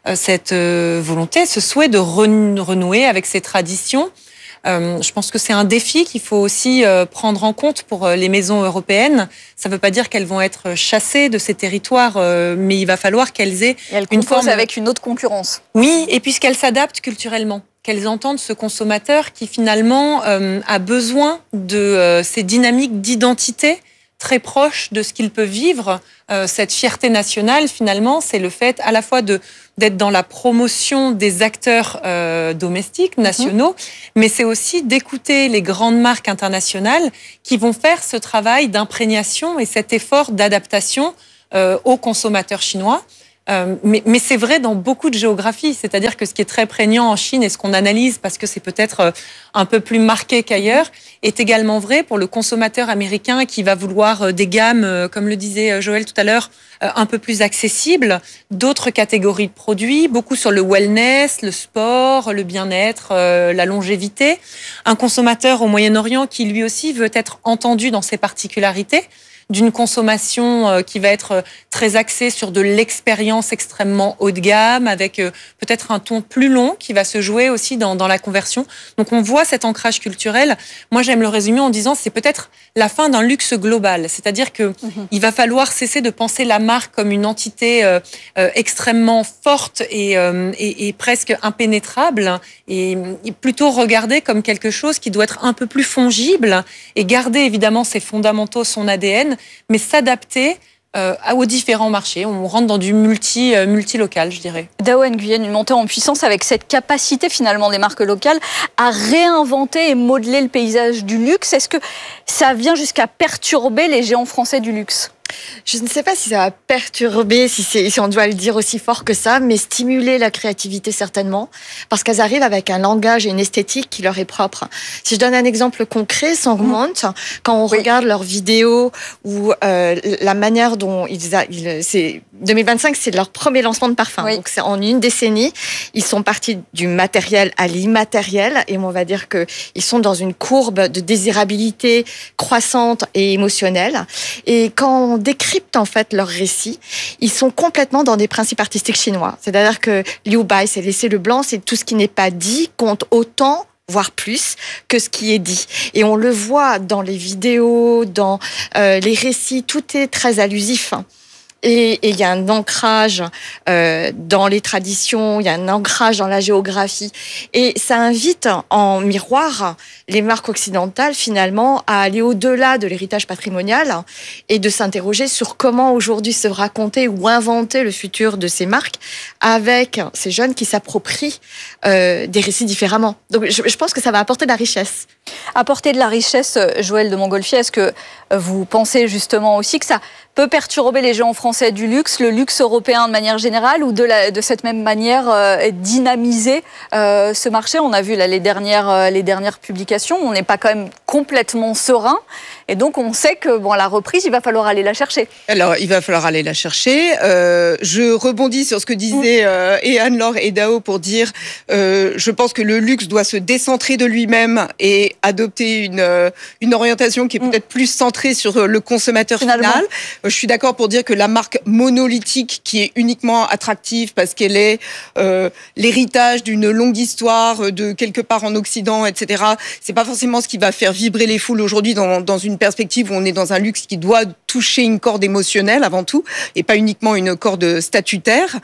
euh, cette euh, volonté, ce souhait de renouer avec ces traditions. Euh, je pense que c'est un défi qu'il faut aussi euh, prendre en compte pour euh, les maisons européennes. Ça ne veut pas dire qu'elles vont être chassées de ces territoires, euh, mais il va falloir qu'elles aient et elles une forme avec une autre concurrence. Oui, et puisqu'elles s'adaptent culturellement, qu'elles entendent ce consommateur qui finalement euh, a besoin de euh, ces dynamiques d'identité très proches de ce qu'il peut vivre. Euh, cette fierté nationale, finalement, c'est le fait à la fois de d'être dans la promotion des acteurs euh, domestiques, nationaux, mmh. mais c'est aussi d'écouter les grandes marques internationales qui vont faire ce travail d'imprégnation et cet effort d'adaptation euh, aux consommateurs chinois. Euh, mais, mais c'est vrai dans beaucoup de géographies, c'est-à-dire que ce qui est très prégnant en Chine et ce qu'on analyse parce que c'est peut-être un peu plus marqué qu'ailleurs, est également vrai pour le consommateur américain qui va vouloir des gammes, comme le disait Joël tout à l'heure, un peu plus accessibles, d'autres catégories de produits, beaucoup sur le wellness, le sport, le bien-être, la longévité. Un consommateur au Moyen-Orient qui lui aussi veut être entendu dans ses particularités, d'une consommation qui va être très axée sur de l'expérience extrêmement haut de gamme, avec peut-être un ton plus long qui va se jouer aussi dans, dans la conversion. Donc on voit cet ancrage culturel. Moi j'aime le résumer en disant c'est peut-être la fin d'un luxe global, c'est-à-dire que mmh. il va falloir cesser de penser la marque comme une entité euh, euh, extrêmement forte et, euh, et, et presque impénétrable, et, et plutôt regarder comme quelque chose qui doit être un peu plus fongible et garder évidemment ses fondamentaux, son A D N, mais s'adapter euh, aux différents marchés. On rentre dans du multi, euh, multi-local, je dirais. Dao Nguyen, une montée en puissance avec cette capacité finalement des marques locales à réinventer et modeler le paysage du luxe. Est-ce que ça vient jusqu'à perturber les géants français du luxe ? Je ne sais pas si ça va perturber, si, c'est, si on doit le dire aussi fort que ça, mais stimuler la créativité certainement, parce qu'elles arrivent avec un langage et une esthétique qui leur est propre. Si je donne un exemple concret, Sangmont, mmh. quand on oui. regarde leurs vidéos ou euh, la manière dont ils, a, ils c'est deux mille vingt-cinq, c'est leur premier lancement de parfum. Oui. Donc c'est en une décennie, ils sont partis du matériel à l'immatériel, et on va dire que ils sont dans une courbe de désirabilité croissante et émotionnelle. Et quand on décryptent en fait leur récit, ils sont complètement dans des principes artistiques chinois. C'est-à-dire que Liu Bai, c'est laisser le blanc, c'est tout ce qui n'est pas dit compte autant, voire plus, que ce qui est dit. Et on le voit dans les vidéos, dans euh, les récits, tout est très allusif. Et il y a un ancrage euh, dans les traditions, il y a un ancrage dans la géographie. Et ça invite en miroir les marques occidentales, finalement, à aller au-delà de l'héritage patrimonial et de s'interroger sur comment aujourd'hui se raconter ou inventer le futur de ces marques avec ces jeunes qui s'approprient euh, des récits différemment. Donc je, je pense que ça va apporter de la richesse. Apporter de la richesse, Joël de Montgolfier, est-ce que vous pensez justement aussi que ça peut perturber les géants français du luxe, le luxe européen de manière générale, ou de, la, de cette même manière euh, dynamiser euh, ce marché ? On a vu là, les, dernières, euh, les dernières publications, on n'est pas quand même complètement serein, et donc on sait que bon, la reprise, il va falloir aller la chercher. Alors, il va falloir aller la chercher. Euh, je rebondis sur ce que disaient euh, et Anne-Laure et Dao pour dire, euh, je pense que le luxe doit se décentrer de lui-même et adopter une, euh, une orientation qui est peut-être plus centrée sur le consommateur Finalement. final. Je suis d'accord pour dire que la marque monolithique qui est uniquement attractive parce qu'elle est euh, l'héritage d'une longue histoire de quelque part en Occident, et cetera, c'est pas forcément ce qui va faire vibrer les foules aujourd'hui dans, dans une perspective où on est dans un luxe qui doit toucher une corde émotionnelle avant tout et pas uniquement une corde statutaire.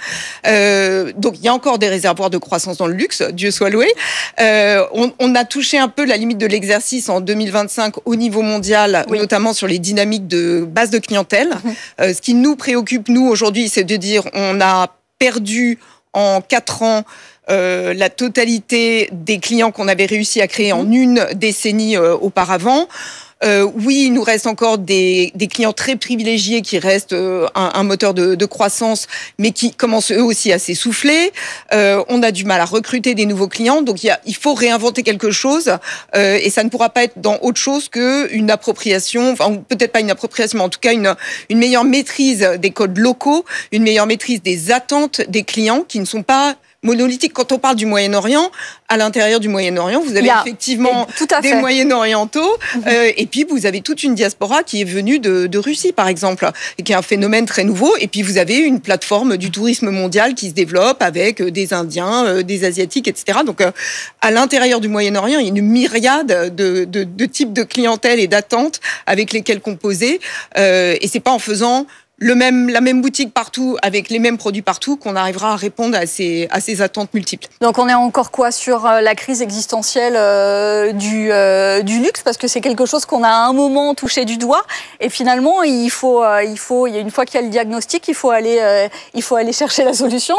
Euh, donc il y a encore des réservoirs de croissance dans le luxe, Dieu soit loué. Euh, on, on a touché un peu la limite de l'exercice en deux mille vingt-cinq au niveau mondial, oui. notamment sur les dynamiques de base de clientèle. Mmh. Euh, ce qui nous préoccupe, nous, aujourd'hui, c'est de dire on a perdu en quatre ans euh, la totalité des clients qu'on avait réussi à créer mmh. en une décennie euh, auparavant. Euh, oui, il nous reste encore des, des clients très privilégiés qui restent euh, un, un moteur de, de croissance, mais qui commencent eux aussi à s'essouffler. Euh, on a du mal à recruter des nouveaux clients, donc il, y a, il faut réinventer quelque chose, euh, et ça ne pourra pas être dans autre chose qu'une appropriation, enfin peut-être pas une appropriation, mais en tout cas une, une meilleure maîtrise des codes locaux, une meilleure maîtrise des attentes des clients qui ne sont pas monolithique. Quand on parle du Moyen-Orient, à l'intérieur du Moyen-Orient, vous avez effectivement des Moyen-Orientaux, mmh. euh, et puis vous avez toute une diaspora qui est venue de, de Russie, par exemple, et qui est un phénomène très nouveau. Et puis vous avez une plateforme du tourisme mondial qui se développe avec des Indiens, euh, des Asiatiques, et cetera. Donc, euh, à l'intérieur du Moyen-Orient, il y a une myriade de, de, de types de clientèle et d'attentes avec lesquelles composer. Euh, et c'est pas en faisant le même, la même boutique partout, avec les mêmes produits partout, qu'on arrivera à répondre à ces, à ces attentes multiples. Donc on est encore quoi sur la crise existentielle euh, du, euh, du luxe, parce que c'est quelque chose qu'on a à un moment touché du doigt, et finalement il faut, euh, il faut, il y a une fois qu'il y a le diagnostic, il faut aller, euh, il faut aller chercher la solution.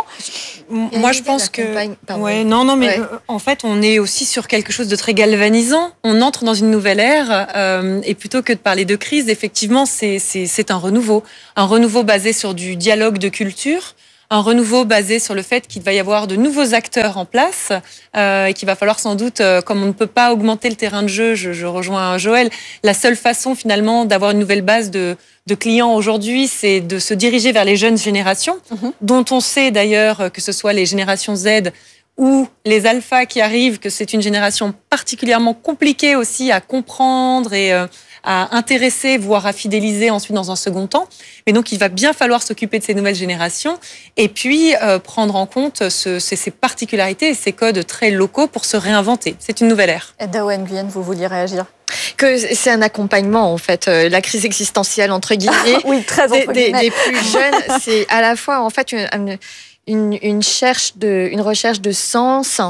Moi je pense que, ouais, non, non, mais ouais. euh, en fait on est aussi sur quelque chose de très galvanisant. On entre dans une nouvelle ère, euh, et plutôt que de parler de crise, effectivement c'est, c'est, c'est un renouveau. Un renouveau basé sur du dialogue de culture, un renouveau basé sur le fait qu'il va y avoir de nouveaux acteurs en place euh, et qu'il va falloir sans doute, euh, comme on ne peut pas augmenter le terrain de jeu, je, je rejoins Joël, la seule façon finalement d'avoir une nouvelle base de, de clients aujourd'hui, c'est de se diriger vers les jeunes générations, mm-hmm. dont on sait d'ailleurs que ce soit les générations Z ou les alphas qui arrivent, que c'est une génération particulièrement compliquée aussi à comprendre et euh, à intéresser, voire à fidéliser ensuite dans un second temps. Mais donc, il va bien falloir s'occuper de ces nouvelles générations et puis euh, prendre en compte ce, ces, ces particularités et ces codes très locaux pour se réinventer. C'est une nouvelle ère. Dao Nguyen, vous vouliez réagir ? Que c'est un accompagnement, en fait. Euh, la crise existentielle, entre guillemets, oui, très entre des, des, des plus jeunes, c'est à la fois, en fait, une... Une, une, cherche de, une recherche de sens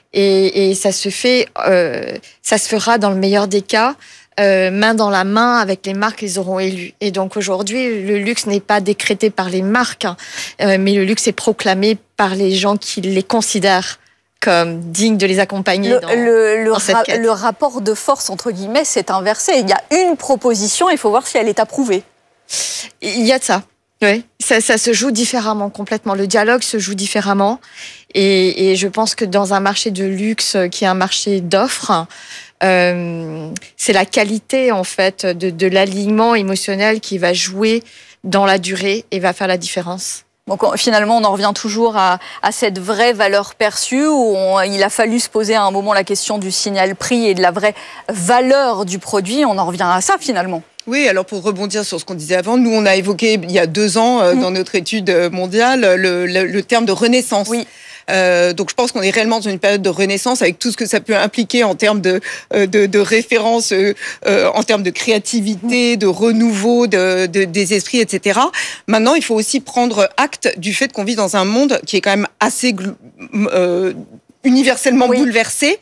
et, et ça se fait, euh, ça se fera dans le meilleur des cas, euh, main dans la main avec les marques qu'ils auront élues. Et donc aujourd'hui, le luxe n'est pas décrété par les marques, hein, euh, mais le luxe est proclamé par les gens qui les considèrent comme dignes de les accompagner le, dans, le, le, dans cette ra- quête. Le rapport de force, entre guillemets, c'est inversé. Il y a une proposition, il faut voir si elle est approuvée. Il y a de ça. Oui, ça, ça se joue différemment complètement. Le dialogue se joue différemment. Et, et je pense que dans un marché de luxe qui est un marché d'offres, euh, c'est la qualité en fait de, de l'alignement émotionnel qui va jouer dans la durée et va faire la différence. Donc finalement, on en revient toujours à, à cette vraie valeur perçue où on, il a fallu se poser à un moment la question du signal prix et de la vraie valeur du produit. On en revient à ça finalement. Oui, alors pour rebondir sur ce qu'on disait avant, nous on a évoqué il y a deux ans euh, mmh. dans notre étude mondiale le, le, le terme de renaissance. Oui. Euh, donc je pense qu'on est réellement dans une période de renaissance avec tout ce que ça peut impliquer en termes de de, de référence, euh, en termes de créativité, de renouveau de, de, des esprits, et cetera. Maintenant, il faut aussi prendre acte du fait qu'on vit dans un monde qui est quand même assez euh, universellement oui. bouleversé,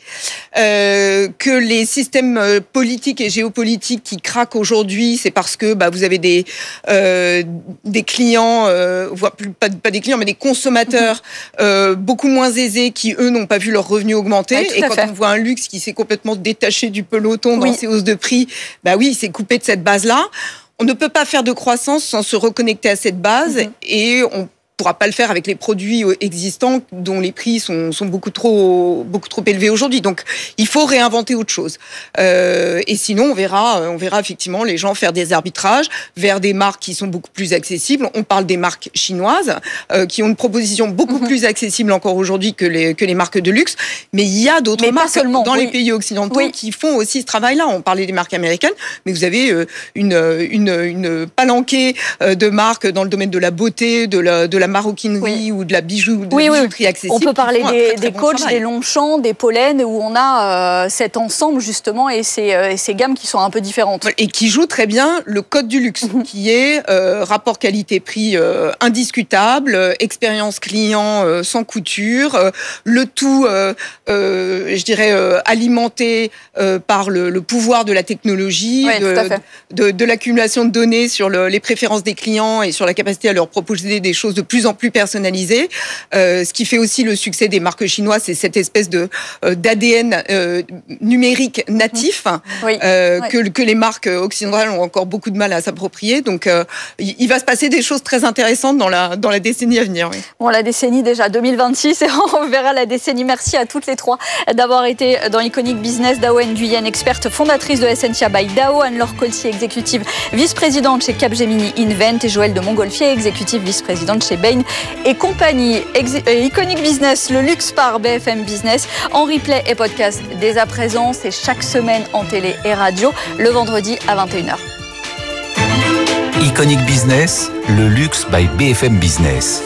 euh, que les systèmes politiques et géopolitiques qui craquent aujourd'hui, c'est parce que bah, vous avez des euh, des clients, euh, voire plus, pas, pas des clients, mais des consommateurs euh, beaucoup moins aisés qui, eux, n'ont pas vu leurs revenus augmenter. Ouais, et quand fait. on voit un luxe qui s'est complètement détaché du peloton dans oui. ses hausses de prix, bah oui, il s'est coupé de cette base-là. On ne peut pas faire de croissance sans se reconnecter à cette base mm-hmm. et on ne pourra pas le faire avec les produits existants dont les prix sont, sont beaucoup trop beaucoup trop élevés aujourd'hui. Donc, il faut réinventer autre chose. Euh, et sinon, on verra, on verra effectivement les gens faire des arbitrages vers des marques qui sont beaucoup plus accessibles. On parle des marques chinoises euh, qui ont une proposition beaucoup mm-hmm. plus accessible encore aujourd'hui que les que les marques de luxe. Mais il y a d'autres mais marques seulement, dans oui. les pays occidentaux oui. qui font aussi ce travail-là. On parlait des marques américaines, mais vous avez euh, une une une palanquée de marques dans le domaine de la beauté, de la de la maroquinerie oui. ou de la bijou, de oui, bijouterie oui. accessible. On peut parler des, très, très des bon coachs, travail. des Longchamp, des Pollen, où on a euh, cet ensemble justement et ces, euh, et ces gammes qui sont un peu différentes. Et qui jouent très bien le code du luxe, mm-hmm. qui est euh, rapport qualité-prix euh, indiscutable, euh, expérience client euh, sans couture, euh, le tout, euh, euh, je dirais, euh, alimenté euh, par le, le pouvoir de la technologie, oui, de, de, de l'accumulation de données sur le, les préférences des clients et sur la capacité à leur proposer des choses de plus en plus personnalisées. Euh, ce qui fait aussi le succès des marques chinoises, c'est cette espèce de euh, d'A D N euh, numérique natif oui. euh, oui. que, que les marques occidentales ont encore beaucoup de mal à s'approprier. Donc, euh, il va se passer des choses très intéressantes dans la, dans la décennie à venir. Oui. Bon, la décennie déjà, deux mille vingt-six, et on verra la décennie. Merci à toutes les trois d'avoir été dans Iconic Business. Dao Nguyen, experte fondatrice de Essentia by Dao, Anne-Laure Coltier, exécutive vice-présidente chez Capgemini Invent, et Joël de Montgolfier, exécutive vice-présidente chez Bain et compagnie. Ex- euh, Iconic Business, le luxe par B F M Business, en replay et podcast dès à présent. C'est chaque semaine en télé et radio, le vendredi à vingt et une heures. Iconic Business, le luxe by B F M Business.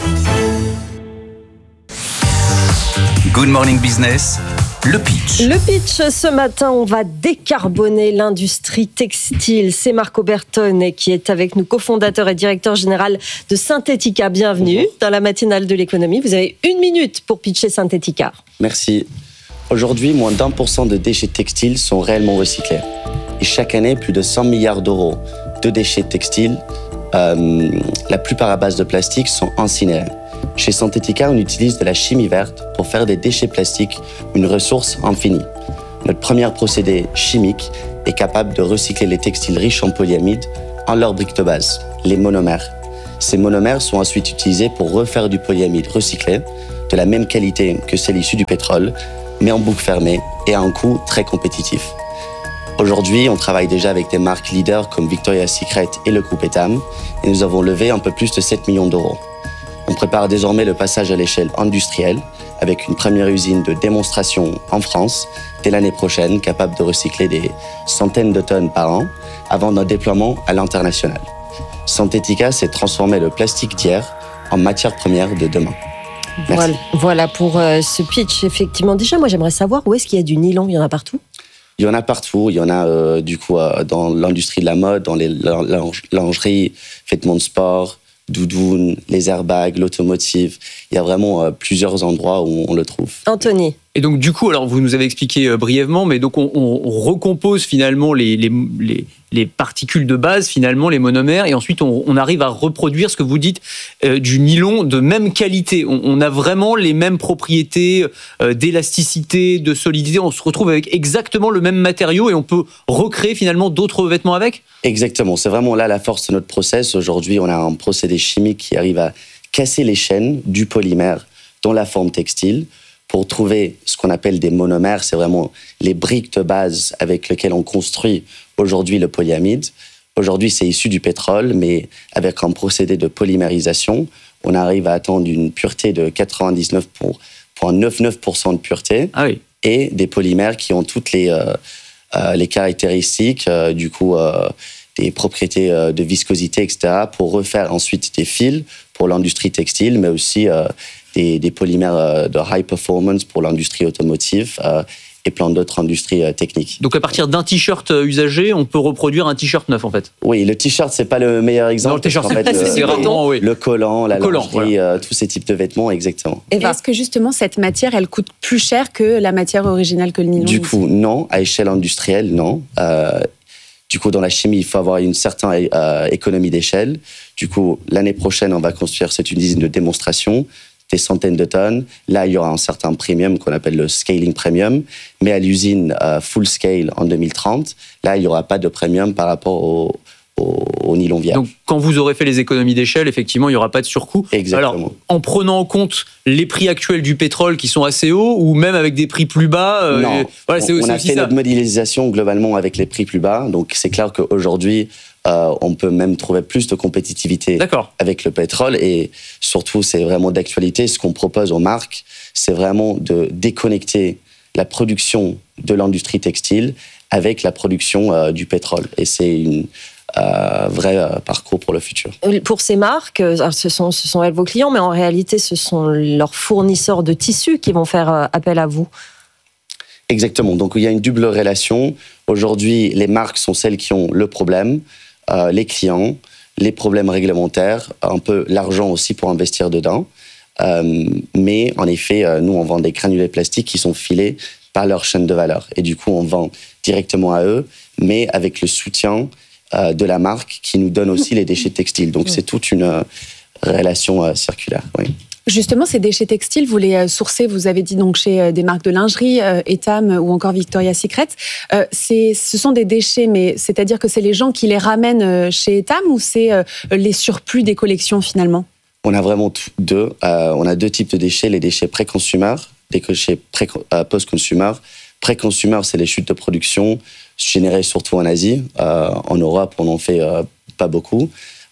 Good Morning Business, le pitch. Le pitch, ce matin, on va décarboner l'industrie textile. C'est Marco Bertone qui est avec nous, cofondateur et directeur général de Synthetica. Bienvenue dans la matinale de l'économie. Vous avez une minute pour pitcher Synthetica. Merci. Aujourd'hui, moins d'un pour cent de déchets textiles sont réellement recyclés. Et chaque année, plus de cent milliards d'euros de déchets textiles, euh, la plupart à base de plastique, sont incinérés. Chez Synthetica, on utilise de la chimie verte pour faire des déchets plastiques une ressource infinie. Notre premier procédé chimique est capable de recycler les textiles riches en polyamide en leurs briques de base, les monomères. Ces monomères sont ensuite utilisés pour refaire du polyamide recyclé, de la même qualité que celle issue du pétrole, mais en boucle fermée et à un coût très compétitif. Aujourd'hui, on travaille déjà avec des marques leaders comme Victoria's Secret et le groupe Etam, et nous avons levé un peu plus de sept millions d'euros. On prépare désormais le passage à l'échelle industrielle, avec une première usine de démonstration en France, dès l'année prochaine, capable de recycler des centaines de tonnes par an, avant un déploiement à l'international. Synthetica s'est transformé le plastique d'hier en matière première de demain. Voilà, voilà pour euh, ce pitch. Effectivement, déjà, moi, j'aimerais savoir où est-ce qu'il y a du nylon. Il y en a partout? Il y en a partout. Il y en a euh, du coup euh, dans l'industrie de la mode, dans les lingeries, vêtements de sport, doudounes, les airbags, l'automotive. Il y a vraiment euh, plusieurs endroits où on le trouve. Anthony. Et donc du coup, alors vous nous avez expliqué euh, brièvement, mais donc on, on, on recompose finalement les, les, les, les particules de base, finalement les monomères, et ensuite on, on arrive à reproduire ce que vous dites euh, du nylon de même qualité. On, on a vraiment les mêmes propriétés euh, d'élasticité, de solidité. On se retrouve avec exactement le même matériau et on peut recréer finalement d'autres vêtements avec. Exactement. C'est vraiment là la force de notre process. Aujourd'hui, on a un procédé chimique qui arrive à casser les chaînes du polymère dans la forme textile, pour trouver ce qu'on appelle des monomères. C'est vraiment les briques de base avec lesquelles on construit aujourd'hui le polyamide. Aujourd'hui, c'est issu du pétrole, mais avec un procédé de polymérisation, on arrive à atteindre une pureté de quatre-vingt-dix-neuf virgule quatre-vingt-dix-neuf pour cent de pureté, ah oui. Et des polymères qui ont toutes les, euh, euh, les caractéristiques, euh, du coup, euh, des propriétés euh, de viscosité, et cetera, pour refaire ensuite des fils pour l'industrie textile, mais aussi euh, Des, des polymères de high performance pour l'industrie automotive euh, et plein d'autres industries euh, techniques. Donc à partir d'un t-shirt usagé, on peut reproduire un t-shirt neuf en fait. Oui, le t-shirt c'est pas le meilleur exemple. Non, le t-shirt, en fait, c'est le, vraiment, oui. le collant, la le collant, lingerie, voilà. euh, tous ces types de vêtements, exactement. Et est-ce que justement cette matière, elle coûte plus cher que la matière originale que le nylon? Du coup, non, à échelle industrielle, non. Euh, Du coup, dans la chimie, il faut avoir une certaine euh, économie d'échelle. Du coup, l'année prochaine, on va construire cette usine de démonstration, des centaines de tonnes. Là, il y aura un certain premium qu'on appelle le scaling premium. Mais à l'usine euh, full scale en deux mille trente, là, il n'y aura pas de premium par rapport au, au, au nylon vierge. Donc, quand vous aurez fait les économies d'échelle, effectivement, il n'y aura pas de surcoût. Exactement. Alors, en prenant en compte les prix actuels du pétrole qui sont assez hauts, ou même avec des prix plus bas euh, Non, et, voilà, c'est, on, c'est on a aussi fait ça. notre modélisation globalement avec les prix plus bas. Donc, c'est clair qu'aujourd'hui, Euh, on peut même trouver plus de compétitivité D'accord. avec le pétrole et surtout, c'est vraiment d'actualité. Ce qu'on propose aux marques, c'est vraiment de déconnecter la production de l'industrie textile avec la production euh, du pétrole. Et c'est une euh, vrai euh, parcours pour le futur. Pour ces marques, ce sont, ce sont elles vos clients, mais en réalité, ce sont leurs fournisseurs de tissus qui vont faire appel à vous. Exactement. Donc, il y a une double relation. Aujourd'hui, les marques sont celles qui ont le problème. Euh, les clients, les problèmes réglementaires, un peu l'argent aussi pour investir dedans. Euh, mais en effet, euh, nous, on vend des granulés plastiques qui sont filés par leur chaîne de valeur. Et du coup, on vend directement à eux, mais avec le soutien euh, de la marque qui nous donne aussi les déchets textiles. Donc, c'est toute une euh, relation euh, circulaire. Oui. Justement, ces déchets textiles, vous les sourcez, vous avez dit donc chez des marques de lingerie, euh, Etam ou encore Victoria's Secret. Euh, c'est, ce sont des déchets, mais c'est-à-dire que c'est les gens qui les ramènent chez Etam ou c'est euh, les surplus des collections finalement? On a vraiment deux. Euh, on a deux types de déchets, les déchets pré-consumer, des déchets pré- euh, post-consumer. Pré-consumer, c'est les chutes de production générées surtout en Asie. Euh, en Europe, on n'en fait euh, pas beaucoup.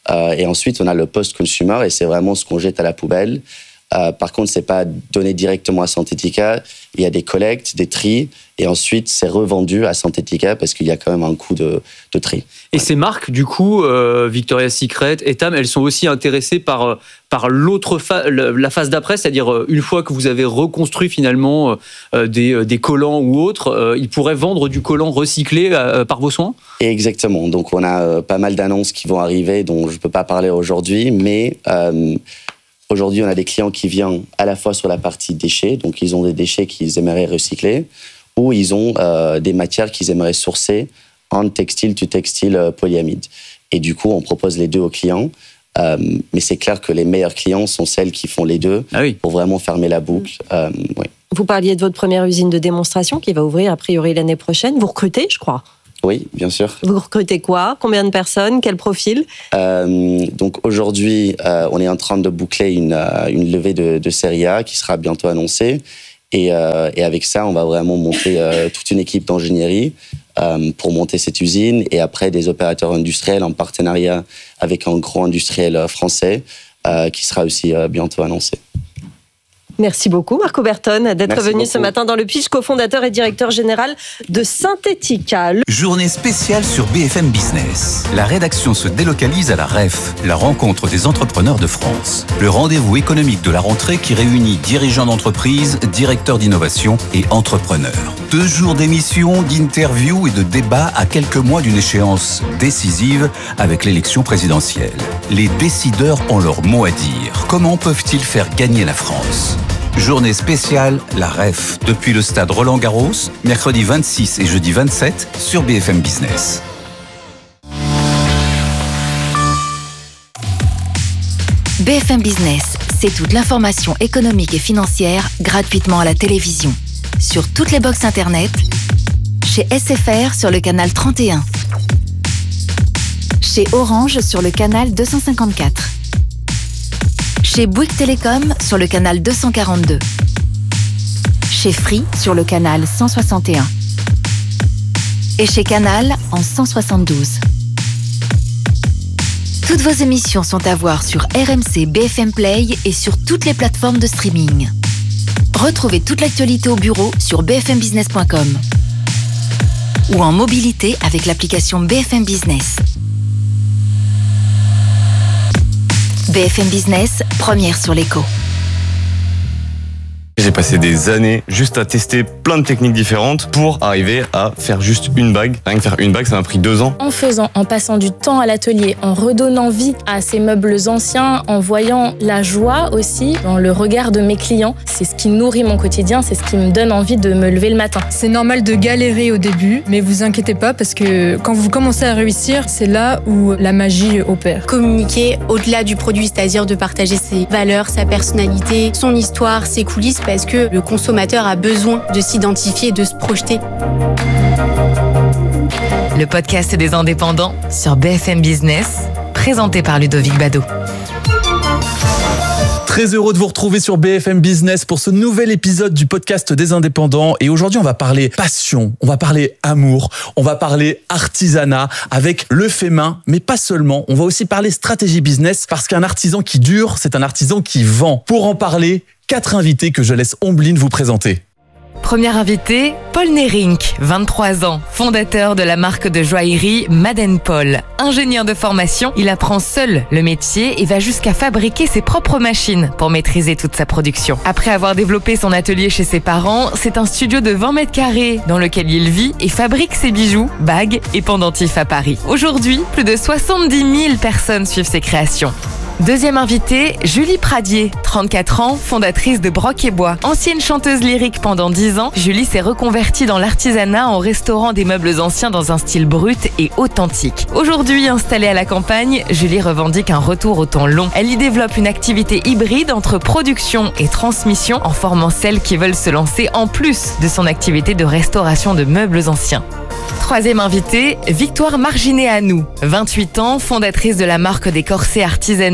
Euh, et ensuite, on a le post-consumer et c'est vraiment ce qu'on jette à la poubelle. Euh, par contre, c'est pas donné directement à Santetica. Il y a des collectes, des tris, et ensuite c'est revendu à Santetica parce qu'il y a quand même un coût de, de tri. Et ces marques, du coup, euh, Victoria's Secret, Etam, elles sont aussi intéressées par par l'autre fa- la phase d'après, c'est-à-dire une fois que vous avez reconstruit finalement euh, des des collants ou autres, euh, ils pourraient vendre du collant recyclé euh, par vos soins. Exactement. Donc on a euh, pas mal d'annonces qui vont arriver dont je peux pas parler aujourd'hui, mais euh, aujourd'hui, on a des clients qui viennent à la fois sur la partie déchets, donc ils ont des déchets qu'ils aimeraient recycler, ou ils ont euh, des matières qu'ils aimeraient sourcer en textile to textile euh, polyamide. Et du coup, on propose les deux aux clients. Euh, mais c'est clair que les meilleurs clients sont celles qui font les deux ah oui. pour vraiment fermer la boucle. Euh, oui. Vous parliez de votre première usine de démonstration qui va ouvrir a priori l'année prochaine. Vous recrutez, je crois. Oui, bien sûr. Vous recrutez quoi? Combien de personnes? Quel profil? euh, Donc aujourd'hui, euh, on est en train de boucler une, euh, une levée de, de série A qui sera bientôt annoncée. Et, euh, et avec ça, on va vraiment monter euh, toute une équipe d'ingénierie euh, pour monter cette usine. Et après, des opérateurs industriels en partenariat avec un grand industriel français euh, qui sera aussi euh, bientôt annoncé. Merci beaucoup, Marco Berton, d'être Merci venu beaucoup. ce matin dans le pitch, cofondateur et directeur général de Santetica. Journée spéciale sur B F M Business. La rédaction se délocalise à la R E F, la rencontre des entrepreneurs de France. Le rendez-vous économique de la rentrée qui réunit dirigeants d'entreprise, directeurs d'innovation et entrepreneurs. Deux jours d'émissions, d'interviews et de débats à quelques mois d'une échéance décisive avec l'élection présidentielle. Les décideurs ont leur mot à dire. Comment peuvent-ils faire gagner la France ? Journée spéciale, la R E F, depuis le stade Roland-Garros, mercredi vingt-six et jeudi vingt-sept sur B F M Business. B F M Business, c'est toute l'information économique et financière gratuitement à la télévision. Sur toutes les box internet, chez S F R sur le canal trente et un, chez Orange sur le canal deux cent cinquante-quatre, chez Bouygues Télécom sur le canal deux cent quarante-deux, chez Free sur le canal cent soixante et un et chez Canal en cent soixante-douze. Toutes vos émissions sont à voir sur R M C B F M Play et sur toutes les plateformes de streaming. Retrouvez toute l'actualité au bureau sur b f m business point com ou en mobilité avec l'application B F M Business. B F M Business, première sur l'écho. J'ai passé des années juste à tester plein de techniques différentes pour arriver à faire juste une bague. Rien que faire une bague, ça m'a pris deux ans. En faisant, en passant du temps à l'atelier, en redonnant vie à ces meubles anciens, en voyant la joie aussi dans le regard de mes clients, c'est ce qui nourrit mon quotidien, c'est ce qui me donne envie de me lever le matin. C'est normal de galérer au début, mais vous inquiétez pas parce que quand vous commencez à réussir, c'est là où la magie opère. Communiquer au-delà du produit, c'est-à-dire de partager ses valeurs, sa personnalité, son histoire, ses coulisses, parce que le consommateur a besoin de s'identifier, de se projeter. Le podcast des indépendants sur B F M Business, présenté par Ludovic Bado. Très heureux de vous retrouver sur B F M Business pour ce nouvel épisode du podcast des indépendants. Et aujourd'hui, on va parler passion, on va parler amour, on va parler artisanat avec le fait main, mais pas seulement. On va aussi parler stratégie business parce qu'un artisan qui dure, c'est un artisan qui vend. Pour en parler, quatre invités que je laisse Ombline vous présenter. Premier invité, Paul Nerink, vingt-trois ans, fondateur de la marque de joaillerie Madden Paul. Ingénieur de formation, il apprend seul le métier et va jusqu'à fabriquer ses propres machines pour maîtriser toute sa production. Après avoir développé son atelier chez ses parents, c'est un studio de vingt mètres carrés dans lequel il vit et fabrique ses bijoux, bagues et pendentifs à Paris. Aujourd'hui, plus de soixante-dix mille personnes suivent ses créations. Deuxième invitée, Julie Pradier, trente-quatre ans, fondatrice de Broc et Bois. Ancienne chanteuse lyrique pendant dix ans, Julie s'est reconvertie dans l'artisanat en restaurant des meubles anciens dans un style brut et authentique. Aujourd'hui installée à la campagne, Julie revendique un retour au temps long. Elle y développe une activité hybride entre production et transmission en formant celles qui veulent se lancer en plus de son activité de restauration de meubles anciens. Troisième invitée, Victoire Marginet-Anou, vingt-huit ans, fondatrice de la marque des corsets artisanaux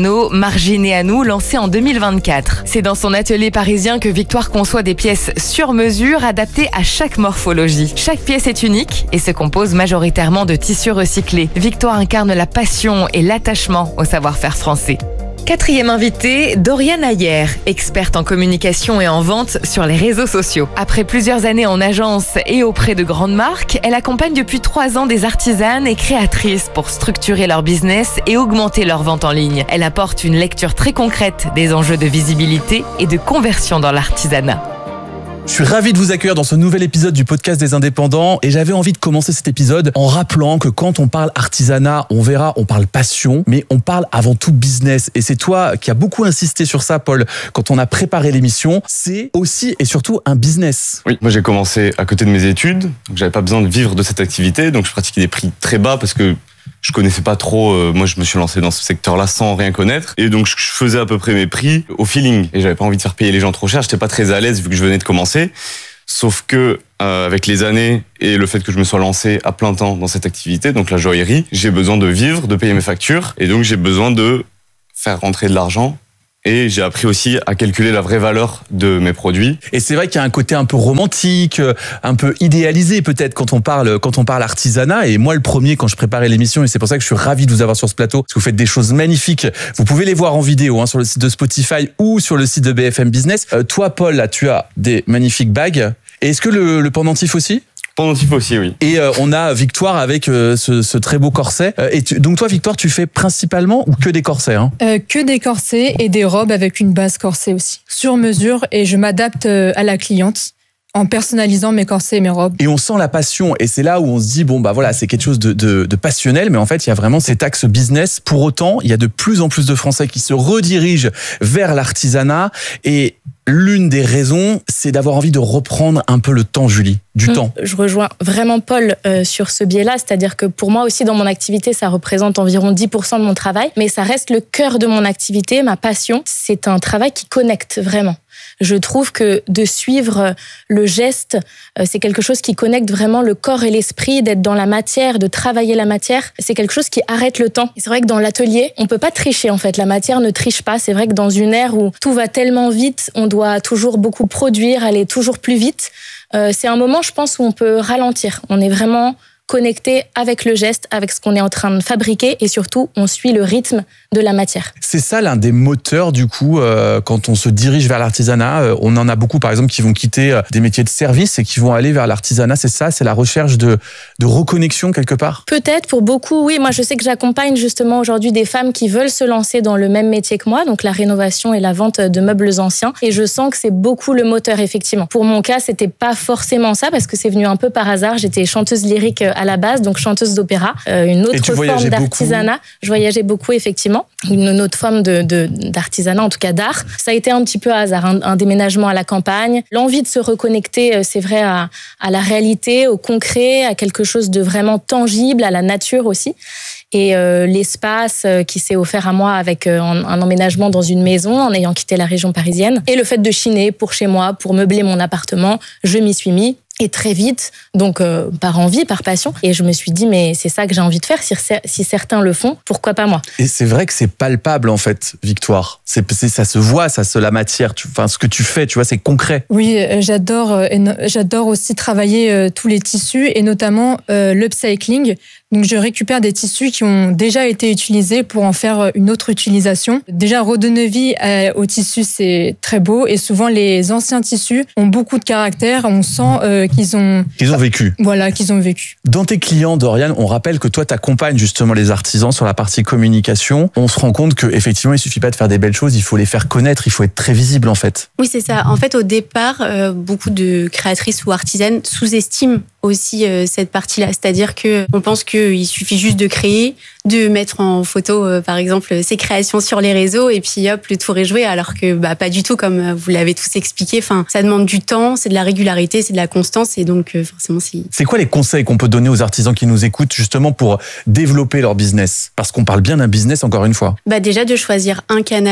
artisanaux, Marginé à nous, lancé en deux mille vingt-quatre. C'est dans son atelier parisien que Victoire conçoit des pièces sur mesure adaptées à chaque morphologie. Chaque pièce est unique et se compose majoritairement de tissus recyclés. Victoire incarne la passion et l'attachement au savoir-faire français. Quatrième invitée, Doriane Ayer, experte en communication et en vente sur les réseaux sociaux. Après plusieurs années en agence et auprès de grandes marques, elle accompagne depuis trois ans des artisanes et créatrices pour structurer leur business et augmenter leur vente en ligne. Elle apporte une lecture très concrète des enjeux de visibilité et de conversion dans l'artisanat. Je suis ravi de vous accueillir dans ce nouvel épisode du podcast des indépendants et j'avais envie de commencer cet épisode en rappelant que quand on parle artisanat, on verra, on parle passion, mais on parle avant tout business. Et c'est toi qui as beaucoup insisté sur ça, Paul, quand on a préparé l'émission. C'est aussi et surtout un business. Oui, moi j'ai commencé à côté de mes études, donc j'avais pas besoin de vivre de cette activité, donc je pratiquais des prix très bas parce que je connaissais pas trop, euh, moi je me suis lancé dans ce secteur-là sans rien connaître et donc je faisais à peu près mes prix au feeling et j'avais pas envie de faire payer les gens trop cher, j'étais pas très à l'aise vu que je venais de commencer. Sauf que euh, avec les années et le fait que je me sois lancé à plein temps dans cette activité, donc la joaillerie, j'ai besoin de vivre, de payer mes factures et donc j'ai besoin de faire rentrer de l'argent. Et j'ai appris aussi à calculer la vraie valeur de mes produits. Et c'est vrai qu'il y a un côté un peu romantique, un peu idéalisé peut-être quand on parle quand on parle artisanat. Et moi le premier quand je préparais l'émission, et c'est pour ça que je suis ravi de vous avoir sur ce plateau, parce que vous faites des choses magnifiques. Vous pouvez les voir en vidéo hein, sur le site de Spotify ou sur le site de B F M Business. Euh, toi Paul, là tu as des magnifiques bagues. Et est-ce que le, le pendentif aussi ? Pendentif aussi, oui. Et euh, on a Victoire avec euh, ce, ce très beau corset. Euh, et tu, donc toi, Victoire, tu fais principalement ou que des corsets hein euh, Que des corsets et des robes avec une base corset aussi. Sur mesure et je m'adapte à la cliente en personnalisant mes corsets et mes robes. Et on sent la passion et c'est là où on se dit, bon bah voilà, c'est quelque chose de, de, de passionnel, mais en fait, il y a vraiment cet axe business. Pour autant, il y a de plus en plus de Français qui se redirigent vers l'artisanat et l'une des raisons, c'est d'avoir envie de reprendre un peu le temps, Julie, du mmh. temps. Je rejoins vraiment Paul euh, sur ce biais-là, c'est-à-dire que pour moi aussi, dans mon activité, ça représente environ dix pour cent de mon travail, mais ça reste le cœur de mon activité, ma passion. C'est un travail qui connecte vraiment. Je trouve que de suivre le geste, c'est quelque chose qui connecte vraiment le corps et l'esprit, d'être dans la matière, de travailler la matière. C'est quelque chose qui arrête le temps. Et c'est vrai que dans l'atelier, on peut pas tricher en fait. La matière ne triche pas. C'est vrai que dans une ère où tout va tellement vite, on doit toujours beaucoup produire, aller toujours plus vite. Euh, c'est un moment, je pense, où on peut ralentir. On est vraiment connecté avec le geste, avec ce qu'on est en train de fabriquer et surtout, on suit le rythme de la matière. C'est ça l'un des moteurs du coup euh, quand on se dirige vers l'artisanat. Euh, on en a beaucoup par exemple qui vont quitter euh, des métiers de service et qui vont aller vers l'artisanat. C'est ça, c'est la recherche de, de reconnexion quelque part. Peut-être pour beaucoup, oui. Moi je sais que j'accompagne justement aujourd'hui des femmes qui veulent se lancer dans le même métier que moi, donc la rénovation et la vente de meubles anciens. Et je sens que c'est beaucoup le moteur effectivement. Pour mon cas, c'était pas forcément ça parce que c'est venu un peu par hasard. J'étais chanteuse lyrique à la base, donc chanteuse d'opéra, euh, une autre forme d'artisanat. Beaucoup. Je voyageais beaucoup effectivement. Une autre forme de, de, d'artisanat, en tout cas d'art. Ça a été un petit peu hasard, un, un déménagement à la campagne. L'envie de se reconnecter, c'est vrai, à, à la réalité, au concret, à quelque chose de vraiment tangible, à la nature aussi. Et euh, l'espace qui s'est offert à moi avec euh, un emménagement dans une maison en ayant quitté la région parisienne. Et le fait de chiner pour chez moi, pour meubler mon appartement, je m'y suis mis. Et très vite, donc euh, par envie, par passion. Et je me suis dit, mais c'est ça que j'ai envie de faire. Si, si certains le font, pourquoi pas moi ? Et c'est vrai que c'est palpable, en fait, Victoire. C'est, c'est, ça se voit, ça se la matière. Tu, enfin, ce que tu fais, tu vois, c'est concret. Oui, j'adore, euh, j'adore aussi travailler euh, tous les tissus et notamment euh, l'upcycling. Donc, je récupère des tissus qui ont déjà été utilisés pour en faire une autre utilisation. Déjà, redonner vie aux tissus, c'est très beau. Et souvent, les anciens tissus ont beaucoup de caractère. On sent euh, qu'ils ont... Qu'ils ont vécu. Voilà, qu'ils ont vécu. Dans tes clients, Doriane, on rappelle que toi, tu accompagnes justement les artisans sur la partie communication. On se rend compte qu'effectivement, il ne suffit pas de faire des belles choses, il faut les faire connaître, il faut être très visible, en fait. Oui, c'est ça. En fait, au départ, euh, beaucoup de créatrices ou artisanes sous-estiment aussi euh, cette partie-là. C'est-à-dire qu'on pense qu'il suffit juste de créer, de mettre en photo, euh, par exemple, ses créations sur les réseaux et puis hop, le tour est joué. Alors que bah, pas du tout, comme vous l'avez tous expliqué. Enfin, ça demande du temps, c'est de la régularité, c'est de la constance et donc euh, forcément, c'est... C'est quoi les conseils qu'on peut donner aux artisans qui nous écoutent justement pour développer leur business ? Parce qu'on parle bien d'un business, encore une fois. Bah, déjà, de choisir un canal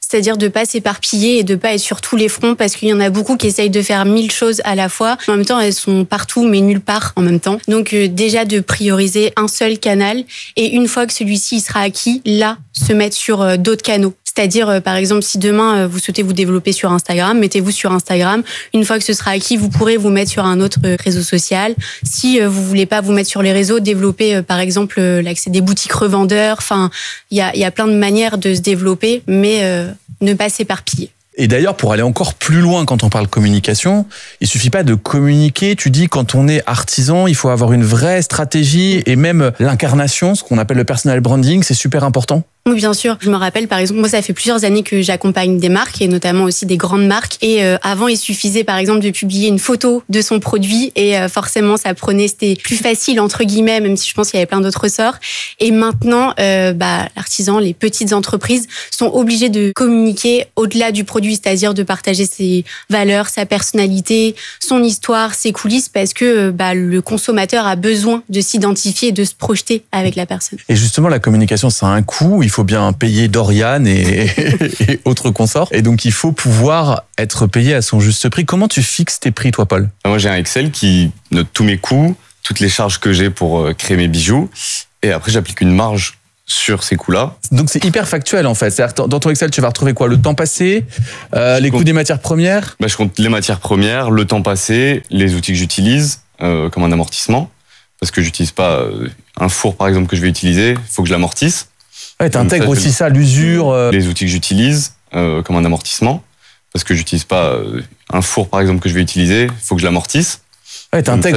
c'est-à-dire de pas s'éparpiller et de pas être sur tous les fronts parce qu'il y en a beaucoup qui essayent de faire mille choses à la fois. En même temps, elles sont partout mais nulle part en même temps. Donc euh, déjà de prioriser un seul canal et une fois que celui-ci il sera acquis, là, se mettre sur euh, d'autres canaux. C'est-à-dire, euh, par exemple, si demain euh, vous souhaitez vous développer sur Instagram, mettez-vous sur Instagram. Une fois que ce sera acquis, vous pourrez vous mettre sur un autre euh, réseau social. Si euh, vous voulez pas vous mettre sur les réseaux, développer euh, par exemple euh, l'accès des boutiques revendeurs. Enfin, il y a, y a plein de manières de se développer, mais euh, ne pas s'éparpiller. Et d'ailleurs, pour aller encore plus loin quand on parle communication, il suffit pas de communiquer. Tu dis, quand on est artisan, il faut avoir une vraie stratégie et même l'incarnation, ce qu'on appelle le personal branding, c'est super important. Oui, bien sûr. Je me rappelle, par exemple, moi, ça fait plusieurs années que j'accompagne des marques et notamment aussi des grandes marques. Et euh, avant, il suffisait, par exemple, de publier une photo de son produit et euh, forcément, ça prenait, c'était plus facile, entre guillemets, même si je pense qu'il y avait plein d'autres ressorts. Et maintenant, euh, bah, l'artisan, les petites entreprises sont obligées de communiquer au-delà du produit, c'est-à-dire de partager ses valeurs, sa personnalité, son histoire, ses coulisses, parce que bah, le consommateur a besoin de s'identifier et de se projeter avec la personne. Et justement, la communication, ça a un coût. Il faut bien payer Dorian et, et autres consorts. Et donc, il faut pouvoir être payé à son juste prix. Comment tu fixes tes prix, toi, Paul ? Moi, j'ai un Excel qui note tous mes coûts, toutes les charges que j'ai pour créer mes bijoux. Et après, j'applique une marge sur ces coûts-là. Donc, c'est hyper factuel, en fait. C'est-à-dire, dans ton Excel, tu vas retrouver quoi ? Le temps passé, euh, les coûts des matières premières ? Bah, je compte les matières premières, le temps passé, les outils que j'utilise, euh, comme un amortissement. Parce que j'utilise pas euh, un four, par exemple, que je vais utiliser. Il faut que je l'amortisse. Ouais, t'intègres aussi ça, l'usure. Euh... Les outils que j'utilise euh, comme un amortissement, parce que j'utilise pas euh, un four par exemple que je vais utiliser, il faut que je l'amortisse. Ouais, t'intègres